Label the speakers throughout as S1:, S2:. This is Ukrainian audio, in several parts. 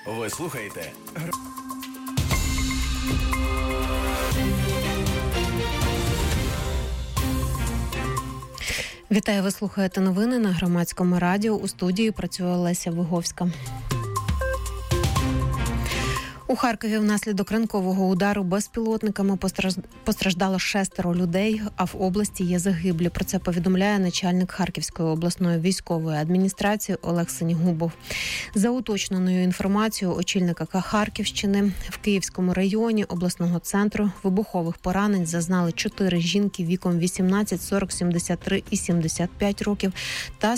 S1: Ви слухаєте
S2: Вітаю, ви слухаєте новини на Громадському радіо. У студії працює Олеся Виговська. У Харкові внаслідок ранкового удару безпілотниками постраждало 6 людей, а в області є загиблі. Про це повідомляє начальник Харківської обласної військової адміністрації Олег Синігубов. За уточненою інформацією очільника Харківщини, в Київському районі обласного центру вибухових поранень зазнали 4 жінки віком 18, 40, 73 і 75 років та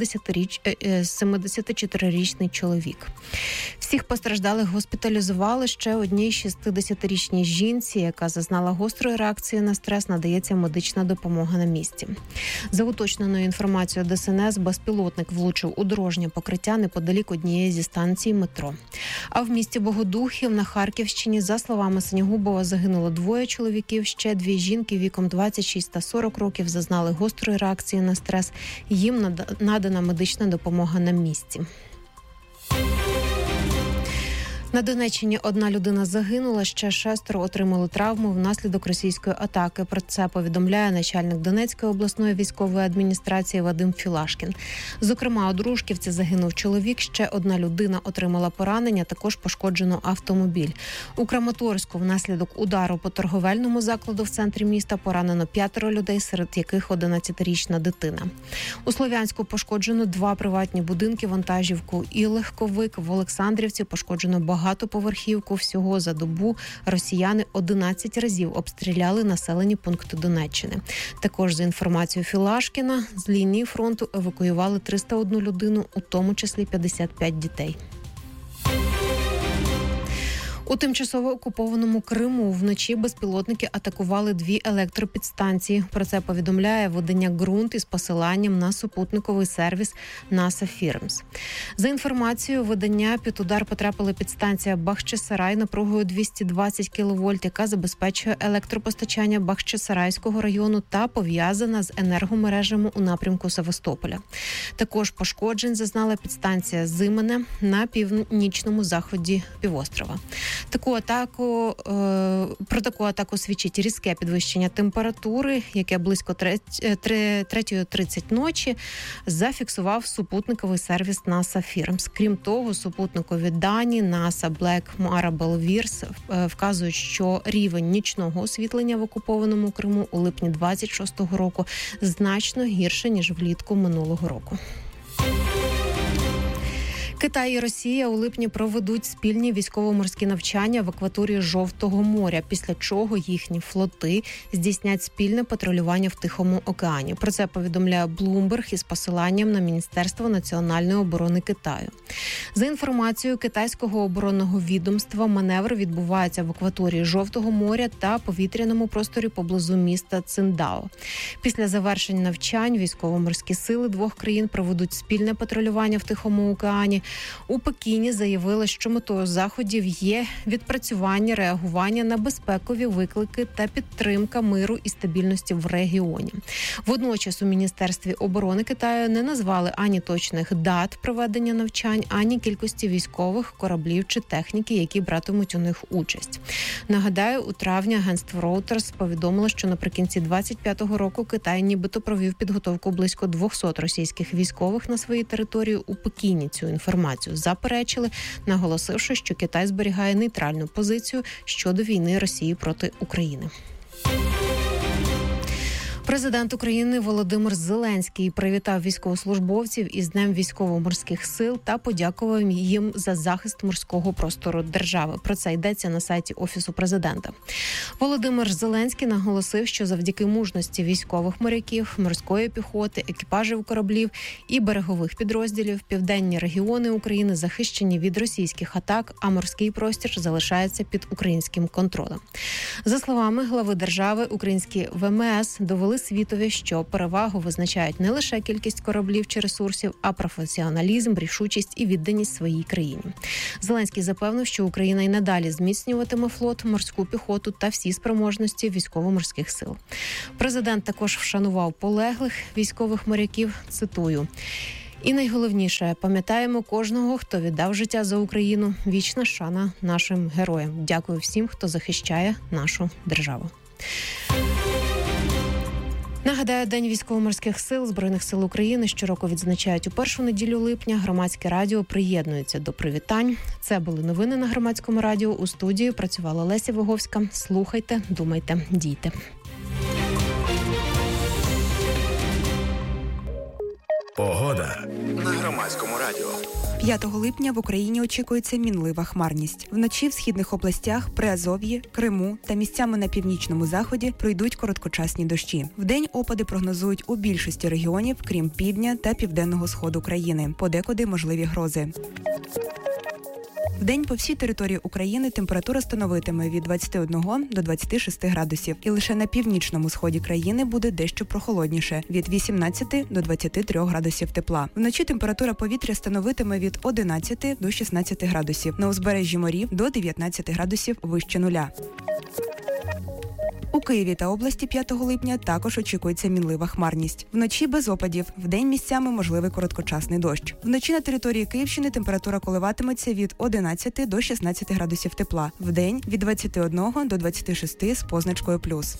S2: 74-річний чоловік. Всіх постраждалих госпіталізували. Ще одній 60-річній жінці, яка зазнала гострої реакції на стрес, надається медична допомога на місці. За уточненою інформацією ДСНС, безпілотник влучив у дорожнє покриття неподалік однієї зі станцій метро. А в місті Богодухів на Харківщині, за словами Синігубова, загинуло 2 чоловіків, ще 2 жінки віком 26 та 40 років зазнали гострої реакції на стрес. Їм надана медична допомога на місці. На Донеччині 1 людина загинула, ще 6 отримали травму внаслідок російської атаки. Про це повідомляє начальник Донецької обласної військової адміністрації Вадим Філашкін. Зокрема, у Дружківці загинув чоловік, ще 1 людина отримала поранення, також пошкоджено автомобіль. У Краматорську внаслідок удару по торговельному закладу в центрі міста поранено 5 людей, серед яких 11-річна дитина. У Слов'янську пошкоджено 2 приватні будинки, вантажівку і легковик. В Олександрівці пошкоджено багатоповерхівку. Всього за добу росіяни 11 разів обстріляли населені пункти Донеччини. Також, за інформацією Філашкіна, з лінії фронту евакуювали 301 людину, у тому числі 55 дітей. У тимчасово окупованому Криму вночі безпілотники атакували 2 електропідстанції. Про це повідомляє видання «Ґрунт» із посиланням на супутниковий сервіс NASA Firms. За інформацією видання, під удар потрапила підстанція Бахчисарай напругою 220 кВт, яка забезпечує електропостачання Бахчисарайського району та пов'язана з енергомережами у напрямку Севастополя. Також пошкоджень зазнала підстанція Зимене на північному заході півострова. Про таку атаку свідчить різке підвищення температури, яке близько 3:30 ночі зафіксував супутниковий сервіс NASA Firms. Крім того, супутникові дані NASA Black Marble Virus вказують, що рівень нічного освітлення в окупованому Криму у липні 26-го року значно гірше, ніж влітку минулого року. Китай і Росія у липні проведуть спільні військово-морські навчання в акваторії Жовтого моря, після чого їхні флоти здійснять спільне патрулювання в Тихому океані. Про це повідомляє Bloomberg із посиланням на Міністерство національної оборони Китаю. За інформацією китайського оборонного відомства, маневр відбувається в акваторії Жовтого моря та повітряному просторі поблизу міста Циндао. Після завершення навчань військово-морські сили 2 країн проведуть спільне патрулювання в Тихому океані. У Пекіні заявили, що метою заходів є відпрацювання, реагування на безпекові виклики та підтримка миру і стабільності в регіоні. Водночас у Міністерстві оборони Китаю не назвали ані точних дат проведення навчань, ані кількості військових, кораблів чи техніки, які братимуть у них участь. Нагадаю, у травні агентство Reuters повідомило, що наприкінці 25-го року Китай нібито провів підготовку близько 200 російських військових на своїй території. У Пекіні цю інформацію заперечили, наголосивши, що Китай зберігає нейтральну позицію щодо війни Росії проти України. Президент України Володимир Зеленський привітав військовослужбовців із Днем військово-морських сил та подякував їм за захист морського простору держави. Про це йдеться на сайті Офісу президента. Володимир Зеленський наголосив, що завдяки мужності військових моряків, морської піхоти, екіпажів кораблів і берегових підрозділів південні регіони України захищені від російських атак, а морський простір залишається під українським контролем. За словами глави держави, українські ВМС довели світові, що перевагу визначають не лише кількість кораблів чи ресурсів, а професіоналізм, рішучість і відданість своїй країні. Зеленський запевнив, що Україна й надалі зміцнюватиме флот, морську піхоту та всі спроможності військово-морських сил. Президент також вшанував полеглих військових моряків, цитую: І найголовніше, пам'ятаємо кожного, хто віддав життя за Україну. Вічна шана нашим героям. Дякую всім, хто захищає нашу державу. Нагадаю, День військово-морських сил Збройних сил України щороку відзначають у першу неділю липня. Громадське радіо приєднується до привітань. Це були новини на Громадському радіо. У студії працювала Леся Виговська. Слухайте, думайте, дійте.
S1: Погода на Громадському радіо.
S3: 5 липня в Україні очікується мінлива хмарність. Вночі в східних областях, Приазов'ї, Криму та місцями на північному заході пройдуть короткочасні дощі. Вдень опади прогнозують у більшості регіонів, крім півдня та південного сходу країни. Подекуди можливі грози. Вдень по всій території України температура становитиме від 21 до 26 градусів. І лише на північному сході країни буде дещо прохолодніше – від 18 до 23 градусів тепла. Вночі температура повітря становитиме від 11 до 16 градусів. На узбережжі морів – до 19 градусів вище нуля. У Києві та області 5 липня також очікується мінлива хмарність. Вночі без опадів, вдень місцями можливий короткочасний дощ. Вночі на території Київщини температура коливатиметься від 11 до 16 градусів тепла. Вдень – від 21 до 26 з позначкою плюс.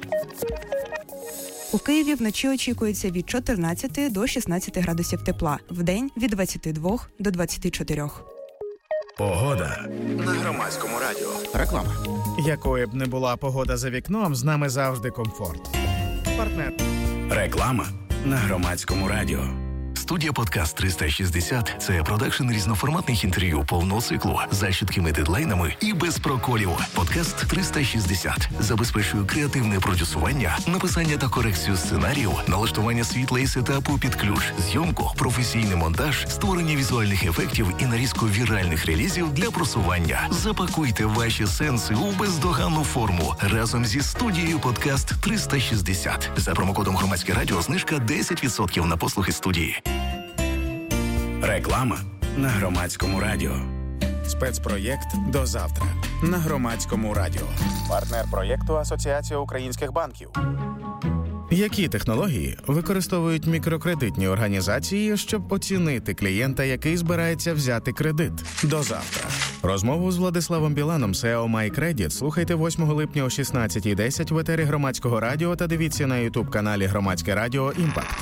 S3: У Києві вночі очікується від 14 до 16 градусів тепла. Вдень – від 22 до 24.
S1: Погода на Громадському радіо.
S4: Реклама. Якою б не була погода за вікном, з нами завжди комфорт. Партнер.
S1: Реклама на Громадському радіо. Студія «Подкаст 360» – це продакшн різноформатних інтерв'ю повного циклу за чіткими дедлайнами і без проколів. «Подкаст 360» забезпечує креативне продюсування, написання та корекцію сценарію, налаштування світла і сетапу під ключ, зйомку, професійний монтаж, створення візуальних ефектів і нарізку віральних релізів для просування. Запакуйте ваші сенси у бездоганну форму разом зі студією «Подкаст 360». За промокодом «Громадське радіо» знижка 10% на послуги студії. Реклама на Громадському радіо.
S4: Спецпроєкт «До завтра» на Громадському радіо. Партнер проєкту «Асоціація українських банків». Які технології використовують мікрокредитні організації, щоб оцінити клієнта, який збирається взяти кредит? До завтра. Розмову з Владиславом Біланом, SEO MyCredit, слухайте 8 липня о 16:10 в етері Громадського радіо та дивіться на YouTube-каналі Громадське радіо «Імпакт».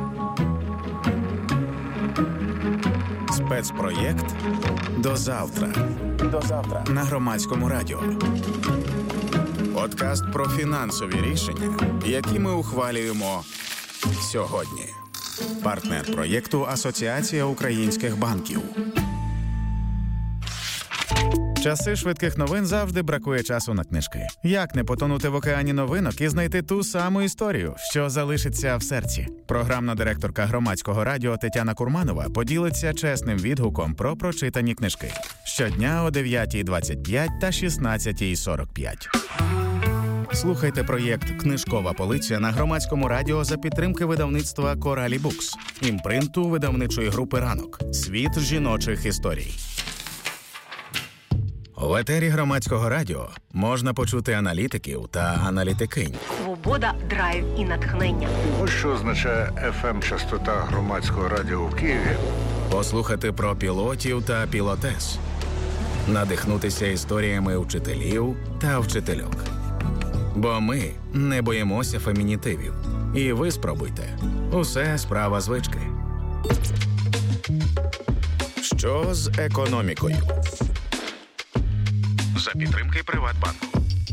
S4: Спецпроєкт «До завтра». До завтра на Громадському радіо. Подкаст про фінансові рішення, які ми ухвалюємо сьогодні. Партнер проєкту «Асоціація українських банків». Часи швидких новин завжди бракує часу на книжки. Як не потонути в океані новинок і знайти ту саму історію, що залишиться в серці? Програмна директорка Громадського радіо Тетяна Курманова поділиться чесним відгуком про прочитані книжки. Щодня о 9:25 та 16:45. Слухайте проєкт «Книжкова полиця» на Громадському радіо за підтримки видавництва «Коралі Букс», імпринту видавничої групи «Ранок». Світ жіночих історій. В етері Громадського радіо можна почути аналітиків та аналітикинь.
S5: Свобода, драйв і натхнення.
S6: Ось що означає FM-частота Громадського радіо в Києві.
S4: Послухати про пілотів та пілотес. Надихнутися історіями вчителів та вчительок. Бо ми не боїмося фемінітивів. І ви спробуйте. Усе справа звички. Що з економікою? За підтримки Приватбанку.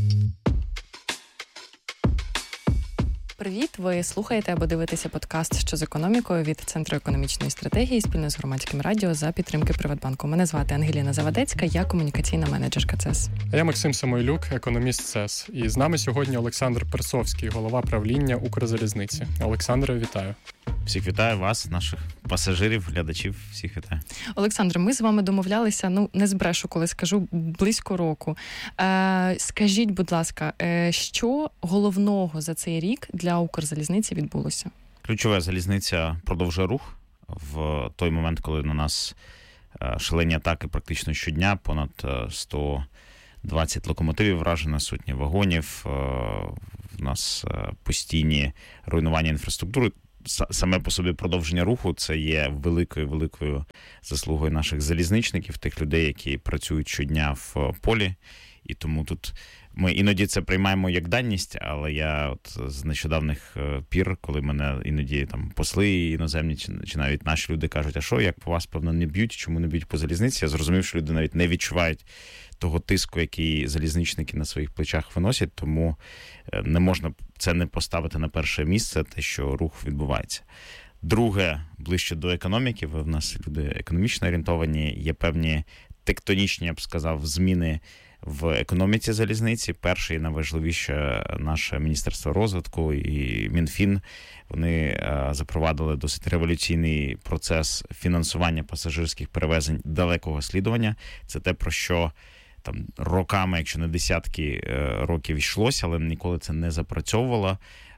S7: Привіт! Ви слухаєте або дивитеся подкаст «Що з економікою» від Центру економічної стратегії спільно з Громадським радіо за підтримки Приватбанку. Мене звати Ангеліна Завадецька, я комунікаційна менеджерка ЦЕС.
S8: А я Максим Самойлюк, економіст ЦЕС. І з нами сьогодні Олександр Персовський, голова правління Укрзалізниці. Олександре, вітаю.
S9: Всіх вітаю вас, наших пасажирів, глядачів, всіх вітаю.
S7: Олександр, ми з вами домовлялися, не збрешу, коли скажу, близько року. Скажіть, будь ласка, що головного за цей рік для Укрзалізниці відбулося?
S9: Ключова залізниця продовжує рух. В той момент, коли на нас шалені атаки практично щодня, понад 120 локомотивів вражено, сотні вагонів, в нас постійні руйнування інфраструктури. саме по собі продовження руху це є великою заслугою наших залізничників, тих людей, які працюють щодня в полі. І тому тут ми іноді це приймаємо як даність, але я от з нещодавних пір, коли мене іноді там посли іноземні чи навіть наші люди кажуть, а що, як по вас, певно, не б'ють, чому не б'ють по залізниці? Я зрозумів, що люди навіть не відчувають того тиску, який залізничники на своїх плечах виносять, тому не можна це не поставити на перше місце, те, що рух відбувається. Друге, ближче до економіки, ви в нас люди економічно орієнтовані, є певні тектонічні, я б сказав, зміни в економіці залізниці. Перше і найважливіше наше Міністерство розвитку і Мінфін, вони запровадили досить революційний процес фінансування пасажирських перевезень далекого слідування. Це те, про що там роками, якщо не десятки років йшлося, але ніколи це не запрацьовувало.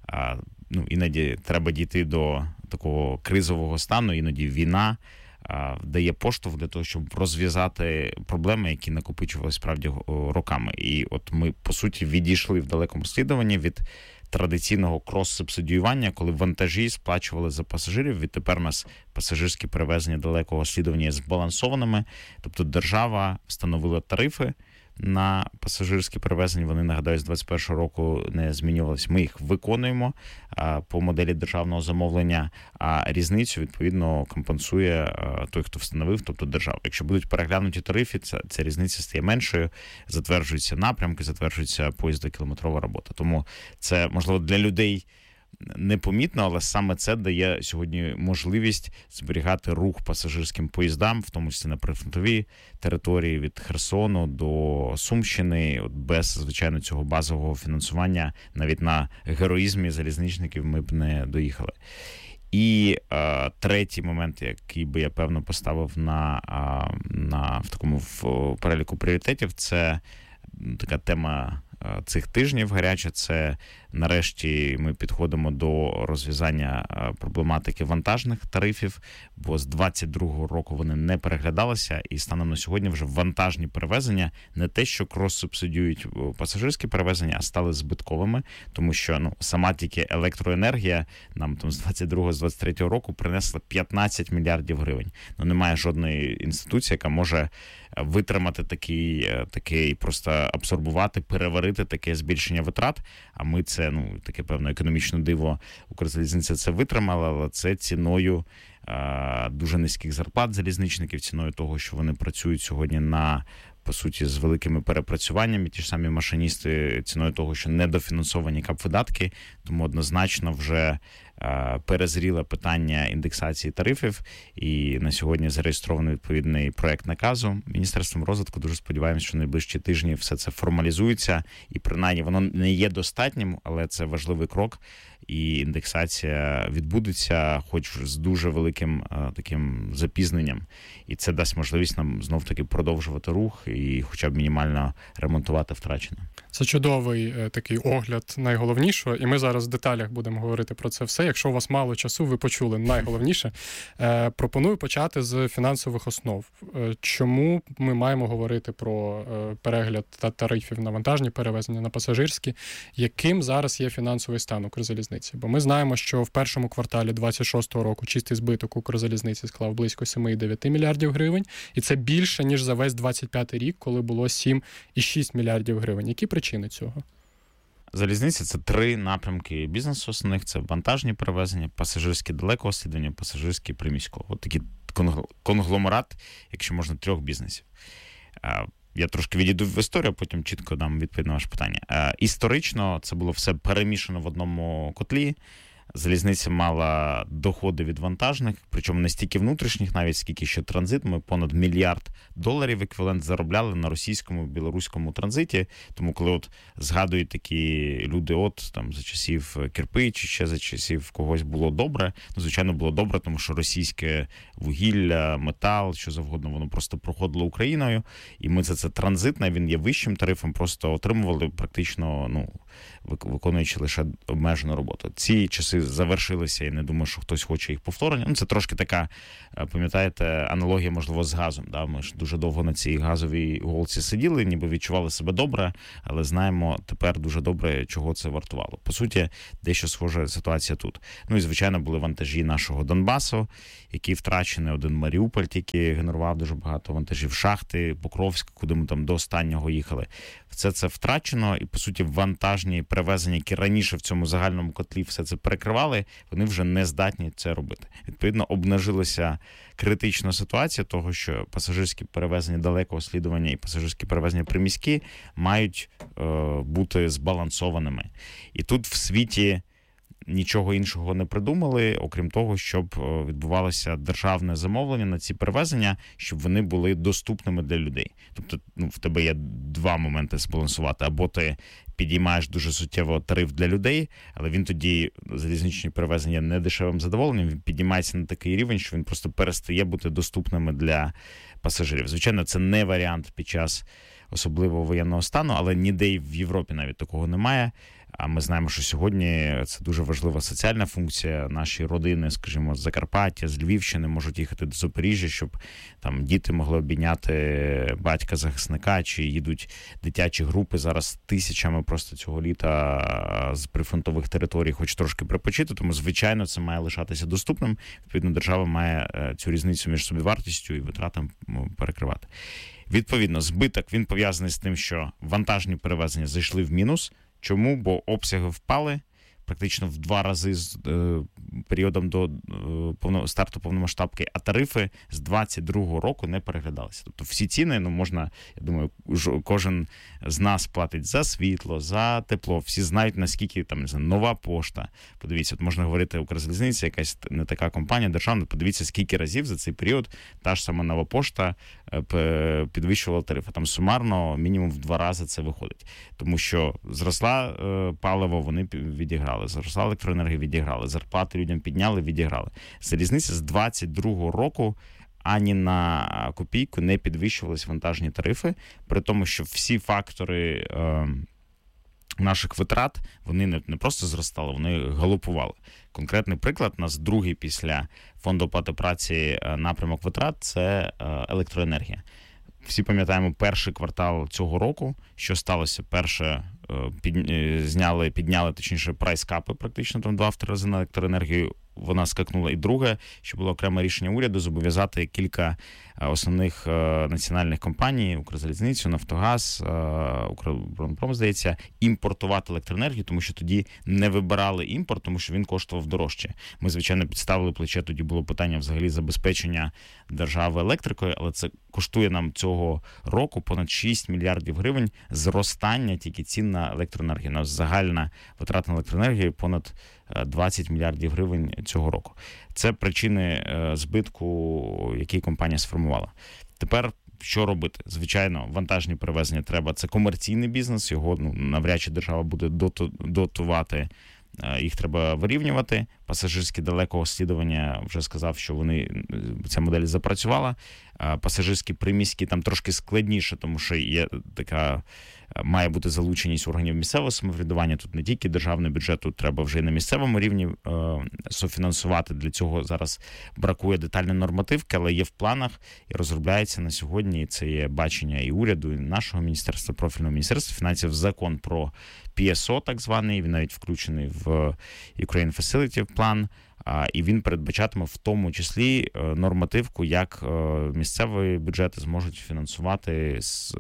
S9: Іноді треба дійти до такого кризового стану, іноді війна дає поштовх для того, щоб розв'язати проблеми, які накопичувалися справді роками. І от ми, по суті, відійшли в далекому слідуванні від традиційного крос-субсидіювання, коли вантажі сплачували за пасажирів. Відтепер у нас пасажирські перевезення далекого слідування є збалансованими. Тобто держава встановила тарифи на пасажирські перевезення. Вони, нагадаю, з 2021 року не змінювалися. Ми їх виконуємо по моделі державного замовлення, а різницю, відповідно, компенсує той, хто встановив, тобто держава. Якщо будуть переглянуті тарифи, ця різниця стає меншою, затверджуються напрямки, затверджується поїздокілометрова робота. Тому це, можливо, для людей непомітно, але саме це дає сьогодні можливість зберігати рух пасажирським поїздам, в тому числі на прифронтовій території від Херсону до Сумщини. От без, звичайно, цього базового фінансування навіть на героїзмі залізничників ми б не доїхали. І третій момент, який би я, певно, поставив в такому переліку пріоритетів, це така тема цих тижнів гаряча. Це нарешті ми підходимо до розв'язання проблематики вантажних тарифів, бо з 22-го року вони не переглядалися, і станом на сьогодні вже вантажні перевезення не те, що крос-субсидіюють пасажирські перевезення, а стали збитковими, тому що сама тільки електроенергія нам там з 22-го, з 23-го року принесла 15 мільярдів гривень. Немає жодної інституції, яка може витримати такий просто абсорбувати, переварити таке збільшення витрат, а ми це, таке певне економічне диво, Укрзалізниця це витримала, але це ціною дуже низьких зарплат залізничників, ціною того, що вони працюють сьогодні по суті, з великими перепрацюваннями, ті ж самі машиністи, ціною того, що недофінансовані капвидатки, тому однозначно вже перезріло питання індексації тарифів, і на сьогодні зареєстрований відповідний проект наказу Міністерством розвитку. Дуже сподіваємося, що в найближчі тижні все це формалізується, і принаймні воно не є достатнім, але це важливий крок, і індексація відбудеться, хоч з дуже великим таким запізненням. І це дасть можливість нам знов-таки продовжувати рух і хоча б мінімально ремонтувати втрачене.
S8: Це чудовий такий огляд найголовнішого, і ми зараз в деталях будемо говорити про це все. Якщо у вас мало часу, ви почули найголовніше. Пропоную почати з фінансових основ. Чому ми маємо говорити про перегляд тарифів на вантажні перевезення, на пасажирські? Яким зараз є фінансовий стан Укрзалізниці? Бо ми знаємо, що в першому кварталі 26-го року чистий збиток Укрзалізниці склав близько 7,9 мільярдів гривень, і це більше, ніж за весь 25-й рік, коли було 7,6 мільярдів гривень. Які причини цього?
S9: Залізниця – це 3 напрямки бізнесу основних. Це вантажні перевезення, пасажирське далекого слідування, пасажирське приміського. От такий конгломерат, якщо можна, 3 бізнесів. Я трошки відійду в історію, а потім чітко дам відповідь на ваше питання. Історично це було все перемішано в одному котлі. Залізниця мала доходи від вантажних, причому не стільки внутрішніх, навіть скільки ще транзит. Ми понад $1 мільярд еквівалент заробляли на російському, білоруському транзиті. Тому коли от згадують такі люди, там за часів Кирпи чи ще за часів когось було добре, звичайно, було добре, тому що російське вугілля, метал, що завгодно, воно просто проходило Україною. І ми це транзитне, він є вищим тарифом, просто отримували практично, виконуючи лише обмежену роботу. Ці часи часи завершилися, і не думаю, що хтось хоче їх повторення. Ну, це трошки така, пам'ятаєте, аналогія, можливо, з газом. Да? Ми ж дуже довго на цій газовій голці сиділи, ніби відчували себе добре, але знаємо тепер дуже добре, чого це вартувало. По суті, дещо схожа ситуація тут. Ну і, звичайно, були вантажі нашого Донбасу, які втрачені. Один Маріуполь тільки генерував дуже багато вантажів, шахти, Покровськ, куди ми там до останнього їхали. Все це втрачено, і, по суті, вантажні перевезення, які раніше в цьому загальному котлі все це перекривали, вони вже не здатні це робити. Відповідно, обнажилася критична ситуація того, що пасажирські перевезення далекого слідування і пасажирські перевезення приміські мають бути збалансованими. І тут в світі нічого іншого не придумали, окрім того, щоб відбувалося державне замовлення на ці перевезення, щоб вони були доступними для людей. Тобто, в тебе є два моменти збалансувати. Або ти підіймаєш дуже суттєво тариф для людей, але він тоді, залізничні перевезення, не дешевим задоволенням, він піднімається на такий рівень, що він просто перестає бути доступними для пасажирів. Звичайно, це не варіант під час особливого воєнного стану, але ніде в Європі навіть такого немає. А ми знаємо, що сьогодні це дуже важлива соціальна функція. Наші родини, скажімо, з Закарпаття, з Львівщини можуть їхати до Запоріжжя, щоб там діти могли обійняти батька-захисника, чи їдуть дитячі групи зараз тисячами просто цього літа з прифронтових територій, хоч трошки припочити, тому, звичайно, це має лишатися доступним. Відповідно, держава має цю різницю між собівартістю і витратами перекривати. Відповідно, збиток, він пов'язаний з тим, що вантажні перевезення зайшли в мінус. Чому? Бо обсяги впали практично в 2 рази з періодом до старту повномасштабки, а тарифи з 22-го року не переглядалися. Тобто всі ціни, можна, я думаю, кожен з нас платить за світло, за тепло. Всі знають, наскільки там, не знаю, Нова пошта. Подивіться, от можна говорити, Укрзалізниця, якась не така компанія державна, подивіться, скільки разів за цей період та ж сама Нова пошта підвищувала тарифи. Там сумарно мінімум в 2 рази це виходить. Тому що зросла паливо, вони відіграли. Зросла електроенергія, відіграли. Зарплати людям підняли, відіграли. Залізниця з 22-го року ані на копійку не підвищувались вантажні тарифи, при тому, що всі фактори наших витрат, вони не просто зростали, вони галопували. Конкретний приклад, у нас другий після фонду оплати праці напрямок витрат – це електроенергія. Всі пам'ятаємо перший квартал цього року, що сталося. Перше, підняли, точніше, прайс-капи практично, там 2-3 рази на електроенергію, вона скакнула. І друге, що було окреме рішення уряду, зобов'язати кілька основних національних компаній, Укрзалізницю, Нафтогаз, Укроборонпром, здається, імпортувати електроенергію, тому що тоді не вибирали імпорт, тому що він коштував дорожче. Ми, звичайно, підставили плече, тоді було питання взагалі забезпечення держави електрикою, але це коштує нам цього року понад 6 мільярдів гривень зростання тільки цін на електроенергію. У нас загальна витрата на електроенергію понад 20 мільярдів гривень цього року. Це причини збитку, який компанія сформувала. Тепер що робити? Звичайно, вантажні перевезення треба. Це комерційний бізнес, його навряд чи держава буде дотувати. Їх треба вирівнювати. Пасажирські далекого слідування, вже сказав, що ця модель запрацювала. Пасажирські приміські там трошки складніше, тому що є така, має бути залученість органів місцевого самоврядування. Тут не тільки державний бюджет, тут треба вже і на місцевому рівні софінансувати. Для цього зараз бракує детальної нормативки, але є в планах і розробляється на сьогодні. І це є бачення і уряду, і нашого міністерства, профільного міністерства фінансів, закон про PSO, так званий, він навіть включений в Ukraine Facility план, і він передбачатиме в тому числі нормативку, як місцеві бюджети зможуть фінансувати з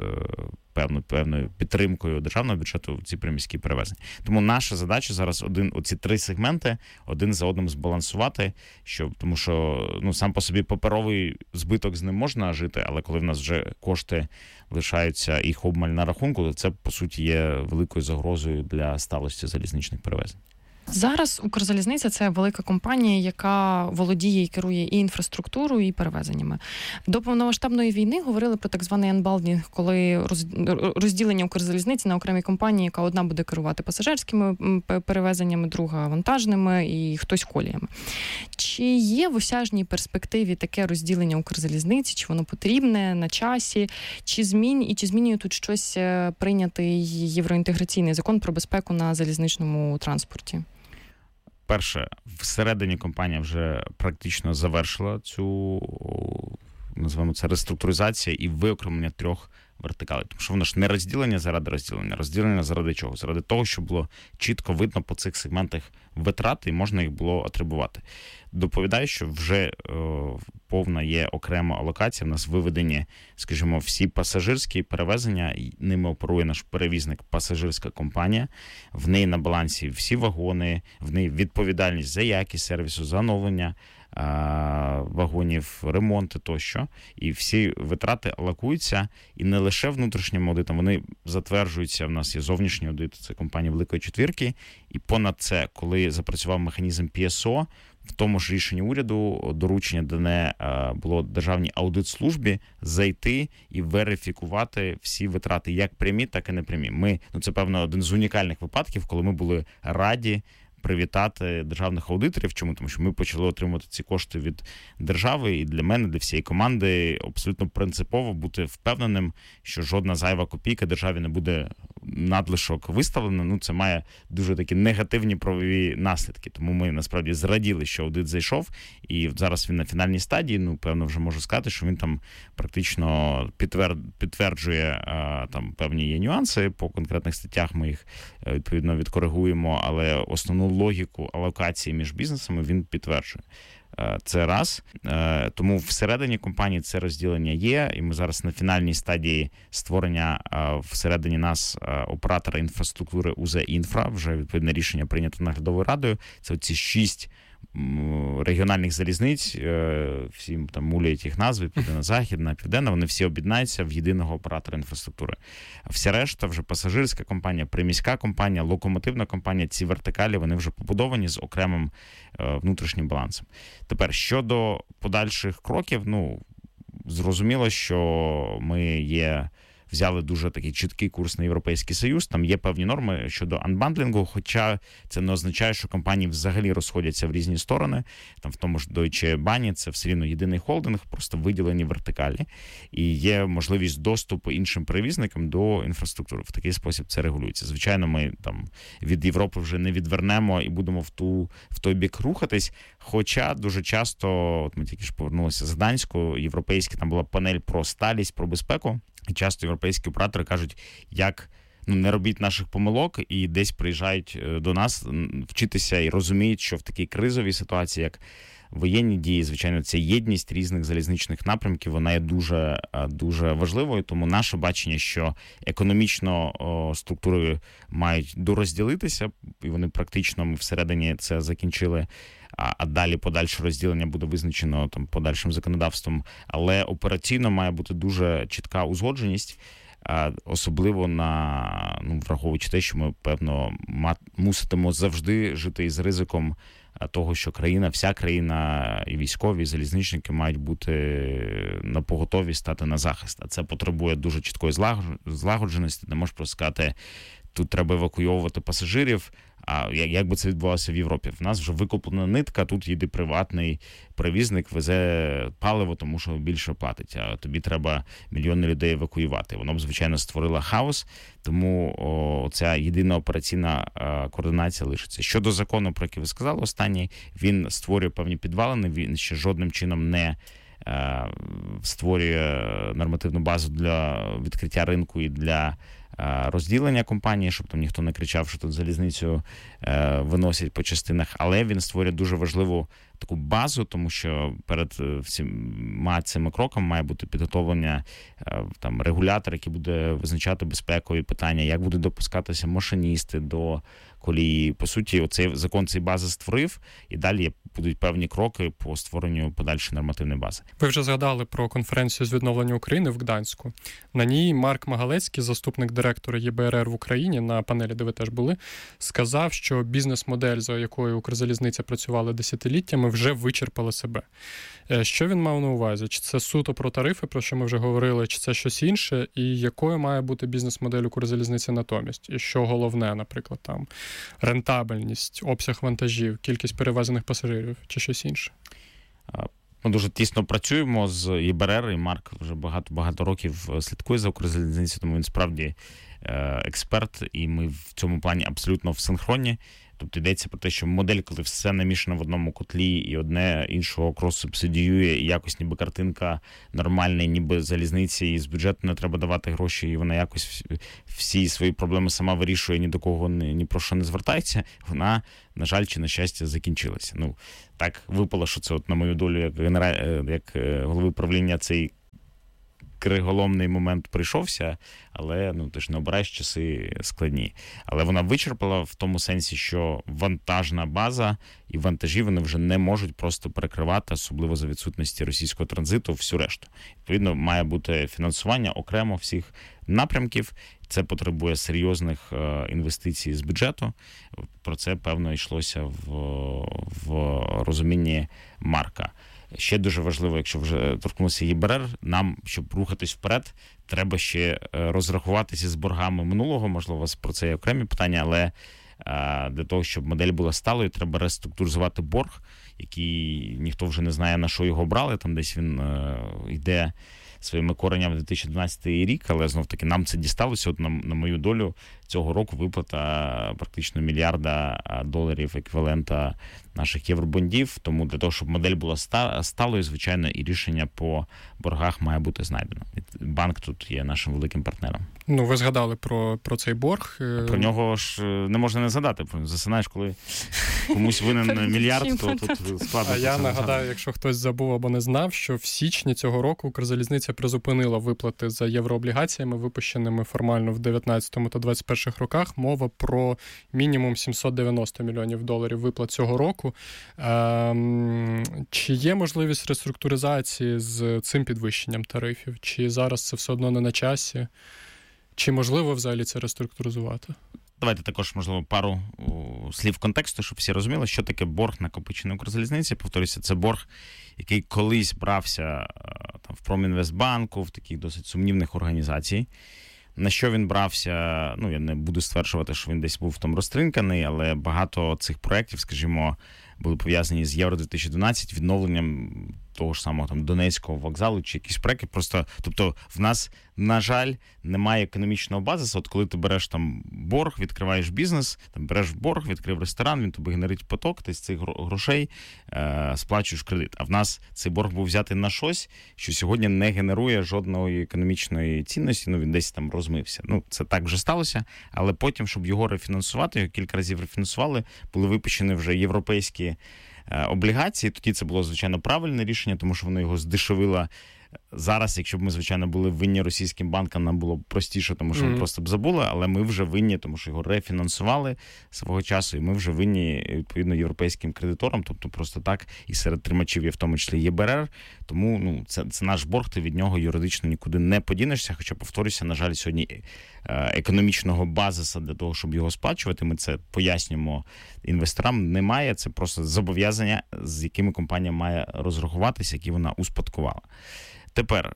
S9: певною підтримкою державного бюджету ці приміські перевезення. Тому наша задача зараз оці 3 сегменти один за одним збалансувати, тому що сам по собі паперовий збиток, з ним можна жити, але коли в нас вже кошти лишаються, їх обмаль на рахунку, то це, по суті, є великою загрозою для сталості залізничних перевезень.
S7: Зараз Укрзалізниця – це велика компанія, яка володіє і керує і інфраструктурою, і перевезеннями. До повномасштабної війни говорили про так званий анбалдінг, коли розділення Укрзалізниці на окремі компанії, яка одна буде керувати пасажирськими перевезеннями, друга вантажними і хтось коліями. Чи є в осяжній перспективі таке розділення Укрзалізниці, чи воно потрібне, на часі, чи змінює тут щось прийнятий євроінтеграційний закон про безпеку на залізничному транспорті?
S9: перше, всередині компанія вже практично завершила цю, називаємо це, реструктуризація і виокремлення 3 вертикалей. Тому що воно ж не розділення заради розділення. Розділення заради чого? Заради того, щоб було чітко видно по цих сегментах витрати і можна їх було атрибувати. Доповідаю, що вже повна є окрема алокація. В нас виведені, скажімо, всі пасажирські перевезення, ними оперує наш перевізник, пасажирська компанія. В неї на балансі всі вагони, в неї відповідальність за якість сервісу, за оновлення вагонів, ремонти тощо. І всі витрати алокуються. І не лише внутрішнім аудитом, вони затверджуються. В нас є зовнішній аудит, це компанія Великої Четвірки. І понад це, коли запрацював механізм PSO, в тому ж рішенні уряду доручення дане було Державній аудитслужбі зайти і верифікувати всі витрати, як прямі, так і непрямі. Це, певно, один з унікальних випадків, коли ми були раді привітати державних аудиторів. Чому? Тому що ми почали отримувати ці кошти від держави, і для мене, для всієї команди абсолютно принципово бути впевненим, що жодна зайва копійка державі не буде надлишок виставлена. Це має дуже такі негативні правові наслідки. Тому ми насправді зраділи, що аудит зайшов, і зараз він на фінальній стадії. Певно, вже можу сказати, що він там практично підтверджує там певні є нюанси. По конкретних статтях ми їх відповідно відкоригуємо, але основну логіку алокації між бізнесами він підтверджує. Це раз. Тому всередині компанії це розділення є, і ми зараз на фінальній стадії створення всередині нас оператора інфраструктури УЗ-Інфра. Вже відповідне рішення прийнято наглядовою радою. Це оці 6 регіональних залізниць, всім там муляють їх назви, Південно-Західна, Південна, вони всі об'єднаються в єдиного оператора інфраструктури. Вся решта вже пасажирська компанія, приміська компанія, локомотивна компанія, ці вертикалі, вони вже побудовані з окремим внутрішнім балансом. Тепер, щодо подальших кроків, зрозуміло, що ми взяли дуже такий чіткий курс на Європейський Союз. Там є певні норми щодо анбандлінгу, хоча це не означає, що компанії взагалі розходяться в різні сторони. Там в тому ж Deutsche Bahn це все рівно єдиний холдинг, просто виділені вертикалі. І є можливість доступу іншим перевізникам до інфраструктури. В такий спосіб це регулюється. Звичайно, ми там від Європи вже не відвернемо і будемо в той бік рухатись. Хоча дуже часто, от ми тільки ж повернулися з Гданську, європейська там була панель про сталість, про безпеку. І часто європейські оператори кажуть, як не робіть наших помилок, і десь приїжджають до нас вчитися і розуміють, що в такій кризовій ситуації, як воєнні дії, звичайно, ця єдність різних залізничних напрямків, вона є дуже, дуже важливою. Тому наше бачення, що економічно структури мають дорозділитися, і вони практично, ми всередині це закінчили, а далі подальше розділення буде визначено там подальшим законодавством. Але операційно має бути дуже чітка узгодженість, особливо враховуючи те, що ми, певно, муситимо завжди жити із ризиком того, що вся країна і військові, і залізничники мають бути на поготові, стати на захист. А це потребує дуже чіткої злагодженості. Не можеш просто сказати, тут треба евакуйовувати пасажирів, а як би це відбувалося в Європі? В нас вже викуплена нитка, тут їде приватний перевізник, везе паливо, тому що більше платить, а тобі треба мільйони людей евакуювати. Воно б, звичайно, створило хаос, тому ця єдина операційна координація лишиться. Щодо закону, про який ви сказали, останній, він створює певні підвалини, він ще жодним чином не створює нормативну базу для відкриття ринку і для розділення компанії, щоб там ніхто не кричав, що тут залізницю виносять по частинах, але він створює дуже важливу таку базу, тому що перед всіма цими кроками має бути підготовлення там регулятор, який буде визначати безпекові питання, як будуть допускатися машиністи до колії. По суті, оцей закон цієї бази створив, і далі будуть певні кроки по створенню подальшої нормативної бази.
S8: Ви вже згадали про конференцію з відновлення України в Гданську. На ній Марк Магалецький, заступник директора ЄБРР в Україні, на панелі, де ви теж були, сказав, що бізнес-модель, за якою Укрзалізниця працювала десятиліттями, вже вичерпала себе. Що він мав на увазі? Чи це суто про тарифи, про що ми вже говорили, чи це щось інше? І якою має бути бізнес-модель Укрзалізниці натомість? І що головне, наприклад, там рентабельність, обсяг вантажів, кількість перевезених пасажирів, чи щось інше?
S9: Ми дуже тісно працюємо з ЄБРР, і Марк вже багато років слідкує за Укрзалізницею, тому він справді експерт, і ми в цьому плані абсолютно в синхроні. Тобто йдеться про те, що модель, коли все намішано в одному котлі і одне іншого крос-субсидіює, і якось ніби картинка нормальна, ніби залізниці, і з бюджету не треба давати гроші, і вона якось всі свої проблеми сама вирішує, ні до кого ні про що не звертається, вона, на жаль, чи на щастя, закінчилася. Ну, так випало, що це от на мою долю як голови правління цей криголомний момент прийшовся, але ти ж не обираєш, часи складні. Але вона вичерпала в тому сенсі, що вантажна база і вантажі вони вже не можуть просто перекривати, особливо за відсутності російського транзиту, всю решту. Відповідно, має бути фінансування окремо всіх напрямків. Це потребує серйозних інвестицій з бюджету. Про це, певно, йшлося в розумінні Марка. Ще дуже важливо, якщо вже торкнувся ЄБРР, нам, щоб рухатись вперед, треба ще розрахуватися з боргами минулого, можливо, у вас про це є окремі питання, але для того, щоб модель була сталою, треба реструктуризувати борг, який ніхто вже не знає, на що його брали, там десь він йде своїми коренями в 2012 рік, але знов-таки нам це дісталося. От на мою долю цього року виплата практично $1 мільярда еквівалента наших євробондів. Тому для того, щоб модель була сталою, звичайно, і рішення по боргах має бути знайдено. Банк тут є нашим великим партнером.
S8: Ну, ви згадали про цей борг.
S9: Про нього ж не можна не згадати. Засинаєш, коли комусь винен мільярд, то тут складно.
S8: А я нагадаю, якщо хтось забув або не знав, що в січні цього року Укрзалізниця призупинила виплати за єврооблігаціями, випущеними формально в 19-му та 21-х роках. Мова про мінімум $790 мільйонів виплат цього року. Чи є можливість реструктуризації з цим підвищенням тарифів? Чи зараз це все одно не на часі? Чи можливо взагалі це реструктуризувати?
S9: Давайте також, можливо, пару слів контексту, щоб всі розуміли, що таке борг накопичений Укрзалізниці. Повторюся, це борг, який колись брався в Промінвестбанку, в таких досить сумнівних організацій. На що він брався, я не буду стверджувати, що він десь був там розтринканий, але багато цих проєктів, скажімо, були пов'язані з Євро-2012, відновленням того ж самого там Донецького вокзалу чи якісь проекти. Просто, тобто, в нас, на жаль, немає економічного базису. От коли ти береш там борг, відкриваєш бізнес, там береш борг, відкрив ресторан, він тобі генерить поток, ти з цих грошей сплачуєш кредит. А в нас цей борг був взятий на щось, що сьогодні не генерує жодної економічної цінності, він десь там розмився. Це так вже сталося, але потім, щоб його рефінансувати, його кілька разів рефінансували, були випущені вже європейські облігації. Тоді це було, звичайно, правильне рішення, тому що воно його здешевило. Зараз, якщо б ми, звичайно, були винні російським банкам, нам було б простіше, тому що ми просто б забули, але ми вже винні, тому що його рефінансували свого часу, і ми вже винні, відповідно, європейським кредиторам, тобто просто так, і серед тримачів є в тому числі ЄБРР, тому це наш борг, ти від нього юридично нікуди не подінешся, хоча, повторюся, на жаль, сьогодні економічного базису для того, щоб його сплачувати, ми це пояснюємо інвесторам, немає, це просто зобов'язання, з якими компанія має розрахуватися, які вона успадкувала. Тепер,